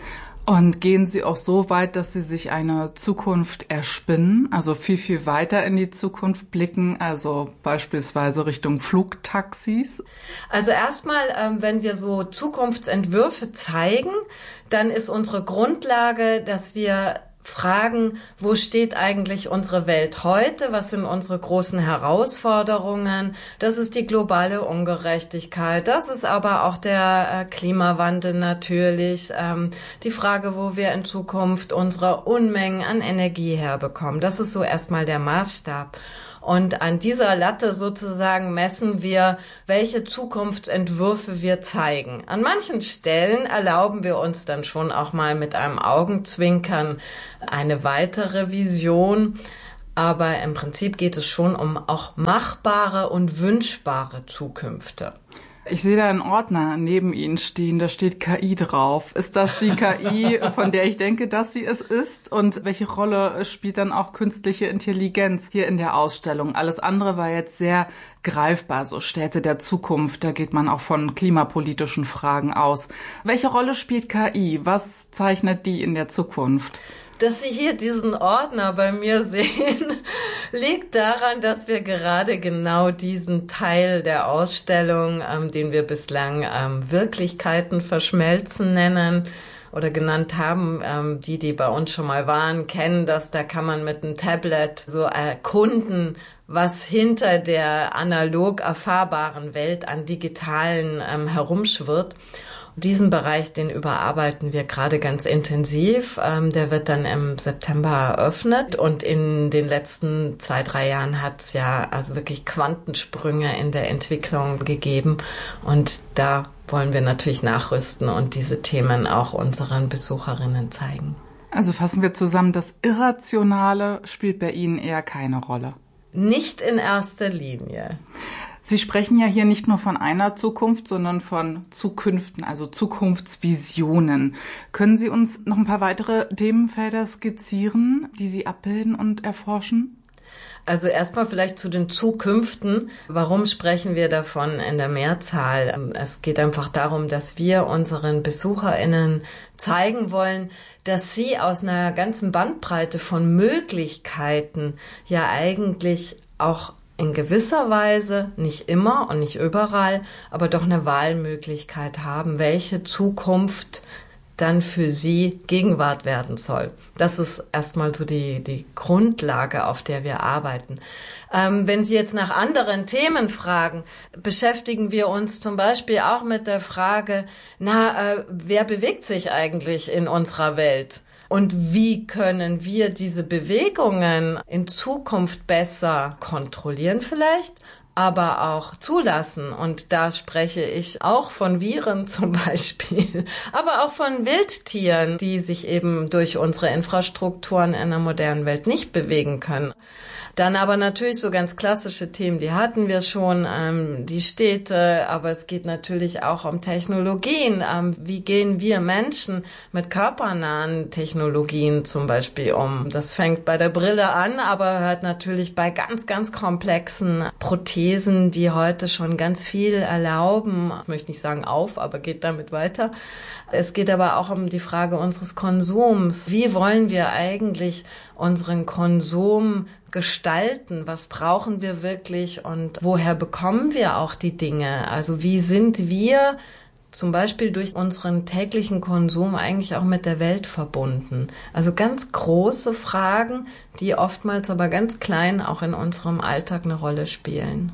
Und gehen Sie auch so weit, dass Sie sich eine Zukunft erspinnen, also viel, viel weiter in die Zukunft blicken, also beispielsweise Richtung Flugtaxis? Also erstmal, ähm, wenn wir so Zukunftsentwürfe zeigen, dann ist unsere Grundlage, dass wir fragen, wo steht eigentlich unsere Welt heute? Was sind unsere großen Herausforderungen? Das ist die globale Ungerechtigkeit. Das ist aber auch der äh, Klimawandel natürlich. Ähm, die Frage, wo wir in Zukunft unsere Unmengen an Energie herbekommen. Das ist so erstmal der Maßstab. Und an dieser Latte sozusagen messen wir, welche Zukunftsentwürfe wir zeigen. An manchen Stellen erlauben wir uns dann schon auch mal mit einem Augenzwinkern eine weitere Vision. Aber im Prinzip geht es schon um auch machbare und wünschbare Zukünfte. Ich sehe da einen Ordner neben Ihnen stehen, da steht K I drauf. Ist das die K I, von der ich denke, dass sie es ist? Und welche Rolle spielt dann auch künstliche Intelligenz hier in der Ausstellung? Alles andere war jetzt sehr greifbar, so Städte der Zukunft. Da geht man auch von klimapolitischen Fragen aus. Welche Rolle spielt K I? Was zeichnet die in der Zukunft? Dass Sie hier diesen Ordner bei mir sehen, liegt daran, dass wir gerade genau diesen Teil der Ausstellung, ähm, den wir bislang ähm, Wirklichkeiten verschmelzen nennen oder genannt haben, ähm, die, die bei uns schon mal waren, kennen das. Da kann man mit einem Tablet so erkunden, was hinter der analog erfahrbaren Welt an digitalen ähm, herumschwirrt. Diesen Bereich, den überarbeiten wir gerade ganz intensiv. Ähm, der wird dann im September eröffnet und in den letzten zwei, drei Jahren hat es ja also wirklich Quantensprünge in der Entwicklung gegeben und da wollen wir natürlich nachrüsten und diese Themen auch unseren Besucherinnen zeigen. Also fassen wir zusammen, das Irrationale spielt bei Ihnen eher keine Rolle. Nicht in erster Linie. Sie sprechen ja hier nicht nur von einer Zukunft, sondern von Zukünften, also Zukunftsvisionen. Können Sie uns noch ein paar weitere Themenfelder skizzieren, die Sie abbilden und erforschen? Also erstmal vielleicht zu den Zukünften. Warum sprechen wir davon in der Mehrzahl? Es geht einfach darum, dass wir unseren BesucherInnen zeigen wollen, dass sie aus einer ganzen Bandbreite von Möglichkeiten ja eigentlich auch in gewisser Weise, nicht immer und nicht überall, aber doch eine Wahlmöglichkeit haben, welche Zukunft dann für sie Gegenwart werden soll. Das ist erstmal so die, die Grundlage, auf der wir arbeiten. Ähm, wenn Sie jetzt nach anderen Themen fragen, beschäftigen wir uns zum Beispiel auch mit der Frage, na, äh, wer bewegt sich eigentlich in unserer Welt? Und wie können wir diese Bewegungen in Zukunft besser kontrollieren vielleicht, aber auch zulassen? Und da spreche ich auch von Viren zum Beispiel, aber auch von Wildtieren, die sich eben durch unsere Infrastrukturen in der modernen Welt nicht bewegen können. Dann aber natürlich so ganz klassische Themen, die hatten wir schon, ähm, die Städte, aber es geht natürlich auch um Technologien. Ähm, wie gehen wir Menschen mit körpernahen Technologien zum Beispiel um? Das fängt bei der Brille an, aber hört natürlich bei ganz, ganz komplexen Prothesen, die heute schon ganz viel erlauben. Ich möchte nicht sagen auf, aber geht damit weiter. Es geht aber auch um die Frage unseres Konsums. Wie wollen wir eigentlich unseren Konsum gestalten? Was brauchen wir wirklich und woher bekommen wir auch die Dinge? Also wie sind wir zum Beispiel durch unseren täglichen Konsum eigentlich auch mit der Welt verbunden? Also ganz große Fragen, die oftmals aber ganz klein auch in unserem Alltag eine Rolle spielen.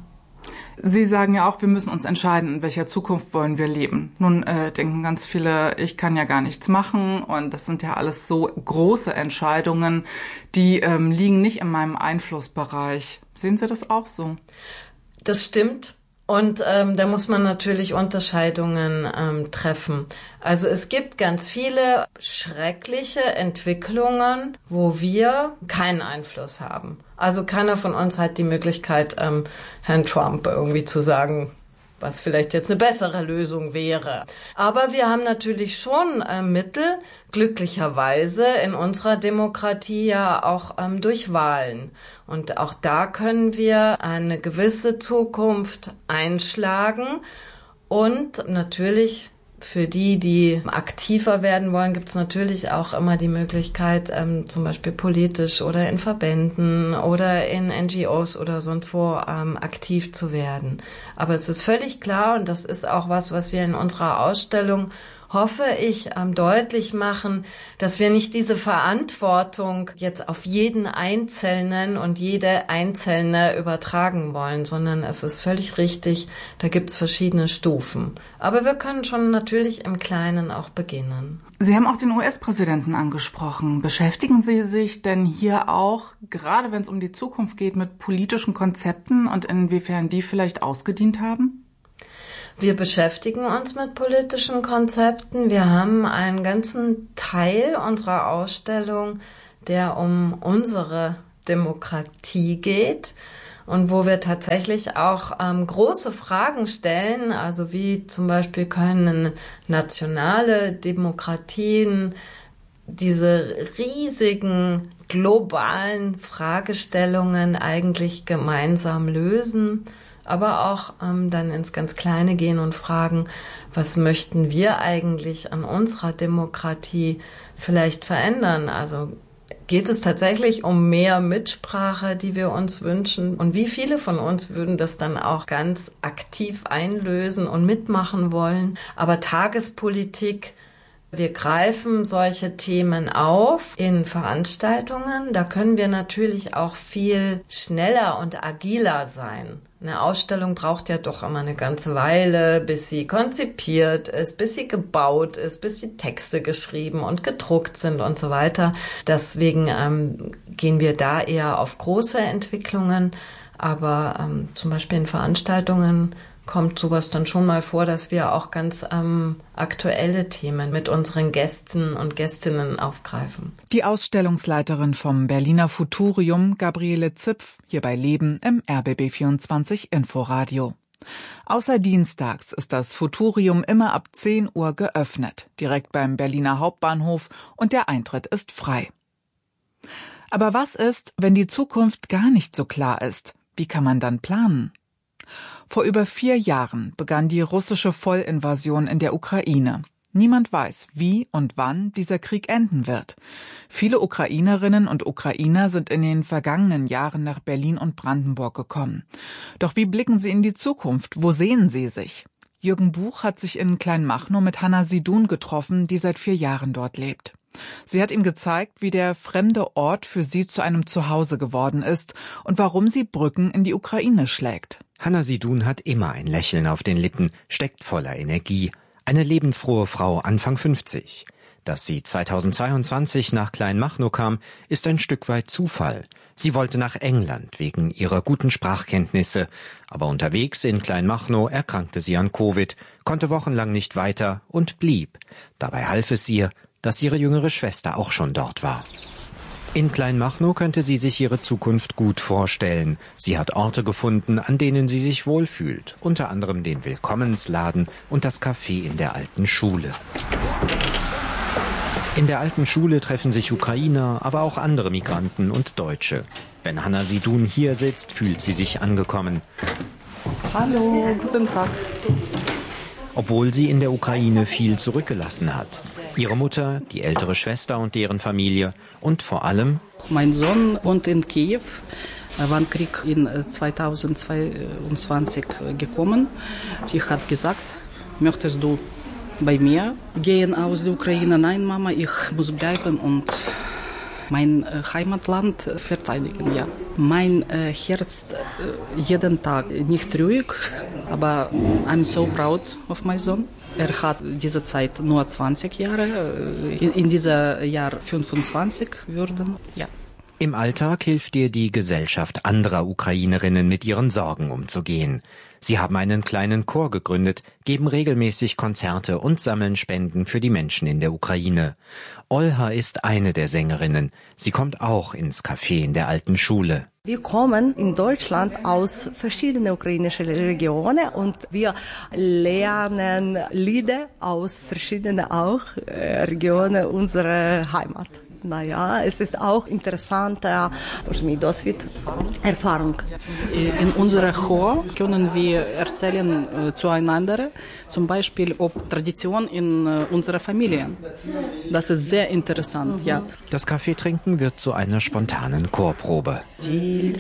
Sie sagen ja auch, wir müssen uns entscheiden, in welcher Zukunft wollen wir leben. Nun äh, denken ganz viele, ich kann ja gar nichts machen und das sind ja alles so große Entscheidungen, die ähm, liegen nicht in meinem Einflussbereich. Sehen Sie das auch so? Das stimmt. Und ähm, da muss man natürlich Unterscheidungen ähm, treffen. Also es gibt ganz viele schreckliche Entwicklungen, wo wir keinen Einfluss haben. Also keiner von uns hat die Möglichkeit, ähm, Herrn Trump irgendwie zu sagen, was vielleicht jetzt eine bessere Lösung wäre. Aber wir haben natürlich schon äh, Mittel, glücklicherweise in unserer Demokratie ja auch ähm, durch Wahlen. Und auch da können wir eine gewisse Zukunft einschlagen. Und natürlich Für die, die aktiver werden wollen, gibt es natürlich auch immer die Möglichkeit, ähm, zum Beispiel politisch oder in Verbänden oder in N G Os oder sonst wo ähm, aktiv zu werden. Aber es ist völlig klar, und das ist auch was, was wir in unserer Ausstellung, hoffe ich, ähm, deutlich machen, dass wir nicht diese Verantwortung jetzt auf jeden Einzelnen und jede Einzelne übertragen wollen, sondern es ist völlig richtig, da gibt's verschiedene Stufen. Aber wir können schon natürlich im Kleinen auch beginnen. Sie haben auch den U S-Präsidenten angesprochen. Beschäftigen Sie sich denn hier auch, gerade wenn es um die Zukunft geht, mit politischen Konzepten und inwiefern die vielleicht ausgedient haben? Wir beschäftigen uns mit politischen Konzepten. Wir haben einen ganzen Teil unserer Ausstellung, der um unsere Demokratie geht und wo wir tatsächlich auch ähm, große Fragen stellen, also wie zum Beispiel können nationale Demokratien diese riesigen globalen Fragestellungen eigentlich gemeinsam lösen. Aber auch ähm, dann ins ganz Kleine gehen und fragen, was möchten wir eigentlich an unserer Demokratie vielleicht verändern? Also geht es tatsächlich um mehr Mitsprache, die wir uns wünschen? Und wie viele von uns würden das dann auch ganz aktiv einlösen und mitmachen wollen? Aber Tagespolitik, wir greifen solche Themen auf in Veranstaltungen. Da können wir natürlich auch viel schneller und agiler sein. Eine Ausstellung braucht ja doch immer eine ganze Weile, bis sie konzipiert ist, bis sie gebaut ist, bis die Texte geschrieben und gedruckt sind und so weiter. Deswegen ähm, gehen wir da eher auf große Entwicklungen. Aber ähm, zum Beispiel in Veranstaltungen kommt sowas dann schon mal vor, dass wir auch ganz ähm, aktuelle Themen mit unseren Gästen und Gästinnen aufgreifen. Die Ausstellungsleiterin vom Berliner Futurium, Gabriele Zipf, hier bei Leben im R B B vierundzwanzig Inforadio. Außer dienstags ist das Futurium immer ab zehn Uhr geöffnet, direkt beim Berliner Hauptbahnhof, und der Eintritt ist frei. Aber was ist, wenn die Zukunft gar nicht so klar ist? Wie kann man dann planen? Vor über vier Jahren begann die russische Vollinvasion in der Ukraine. Niemand weiß, wie und wann dieser Krieg enden wird. Viele Ukrainerinnen und Ukrainer sind in den vergangenen Jahren nach Berlin und Brandenburg gekommen. Doch wie blicken sie in die Zukunft? Wo sehen sie sich? Jürgen Buch hat sich in Kleinmachnow mit Hanna Sidun getroffen, die seit vier Jahren dort lebt. Sie hat ihm gezeigt, wie der fremde Ort für sie zu einem Zuhause geworden ist und warum sie Brücken in die Ukraine schlägt. Hanna Sidun hat immer ein Lächeln auf den Lippen, steckt voller Energie. Eine lebensfrohe Frau, Anfang fünfzig. Dass sie zweitausendzweiundzwanzig nach Kleinmachnow kam, ist ein Stück weit Zufall. Sie wollte nach England wegen ihrer guten Sprachkenntnisse. Aber unterwegs in Kleinmachnow erkrankte sie an Covid, konnte wochenlang nicht weiter und blieb. Dabei half es ihr, dass ihre jüngere Schwester auch schon dort war. In Kleinmachnow könnte sie sich ihre Zukunft gut vorstellen. Sie hat Orte gefunden, an denen sie sich wohlfühlt. Unter anderem den Willkommensladen und das Café in der alten Schule. In der alten Schule treffen sich Ukrainer, aber auch andere Migranten und Deutsche. Wenn Hanna Sidun hier sitzt, fühlt sie sich angekommen. Hallo, guten Tag. Obwohl sie in der Ukraine viel zurückgelassen hat. Ihre Mutter, die ältere Schwester und deren Familie und vor allem... Mein Sohn wohnt in Kiew, war ein Krieg in zweitausendzweiundzwanzig gekommen. Sie hat gesagt, möchtest du bei mir gehen aus der Ukraine? Nein, Mama, ich muss bleiben und mein Heimatland verteidigen. Ja. Mein äh, Herz äh, jeden Tag nicht ruhig, aber I'm so proud of my son. Er hat diese Zeit nur zwanzig Jahre, in, in dieser Jahr fünfundzwanzig würden. Ja. Im Alltag hilft ihr die Gesellschaft anderer Ukrainerinnen, mit ihren Sorgen umzugehen. Sie haben einen kleinen Chor gegründet, geben regelmäßig Konzerte und sammeln Spenden für die Menschen in der Ukraine. Olha ist eine der Sängerinnen. Sie kommt auch ins Café in der alten Schule. Wir kommen in Deutschland aus verschiedenen ukrainischen Regionen und wir lernen Lieder aus verschiedenen auch Regionen unserer Heimat. Naja, es ist auch interessant, mit Erfahrung. In unserer Chor können wir erzählen äh, zueinander, zum Beispiel ob Tradition in äh, unserer Familie. Das ist sehr interessant, ja. Das Kaffeetrinken wird zu einer spontanen Chorprobe. Die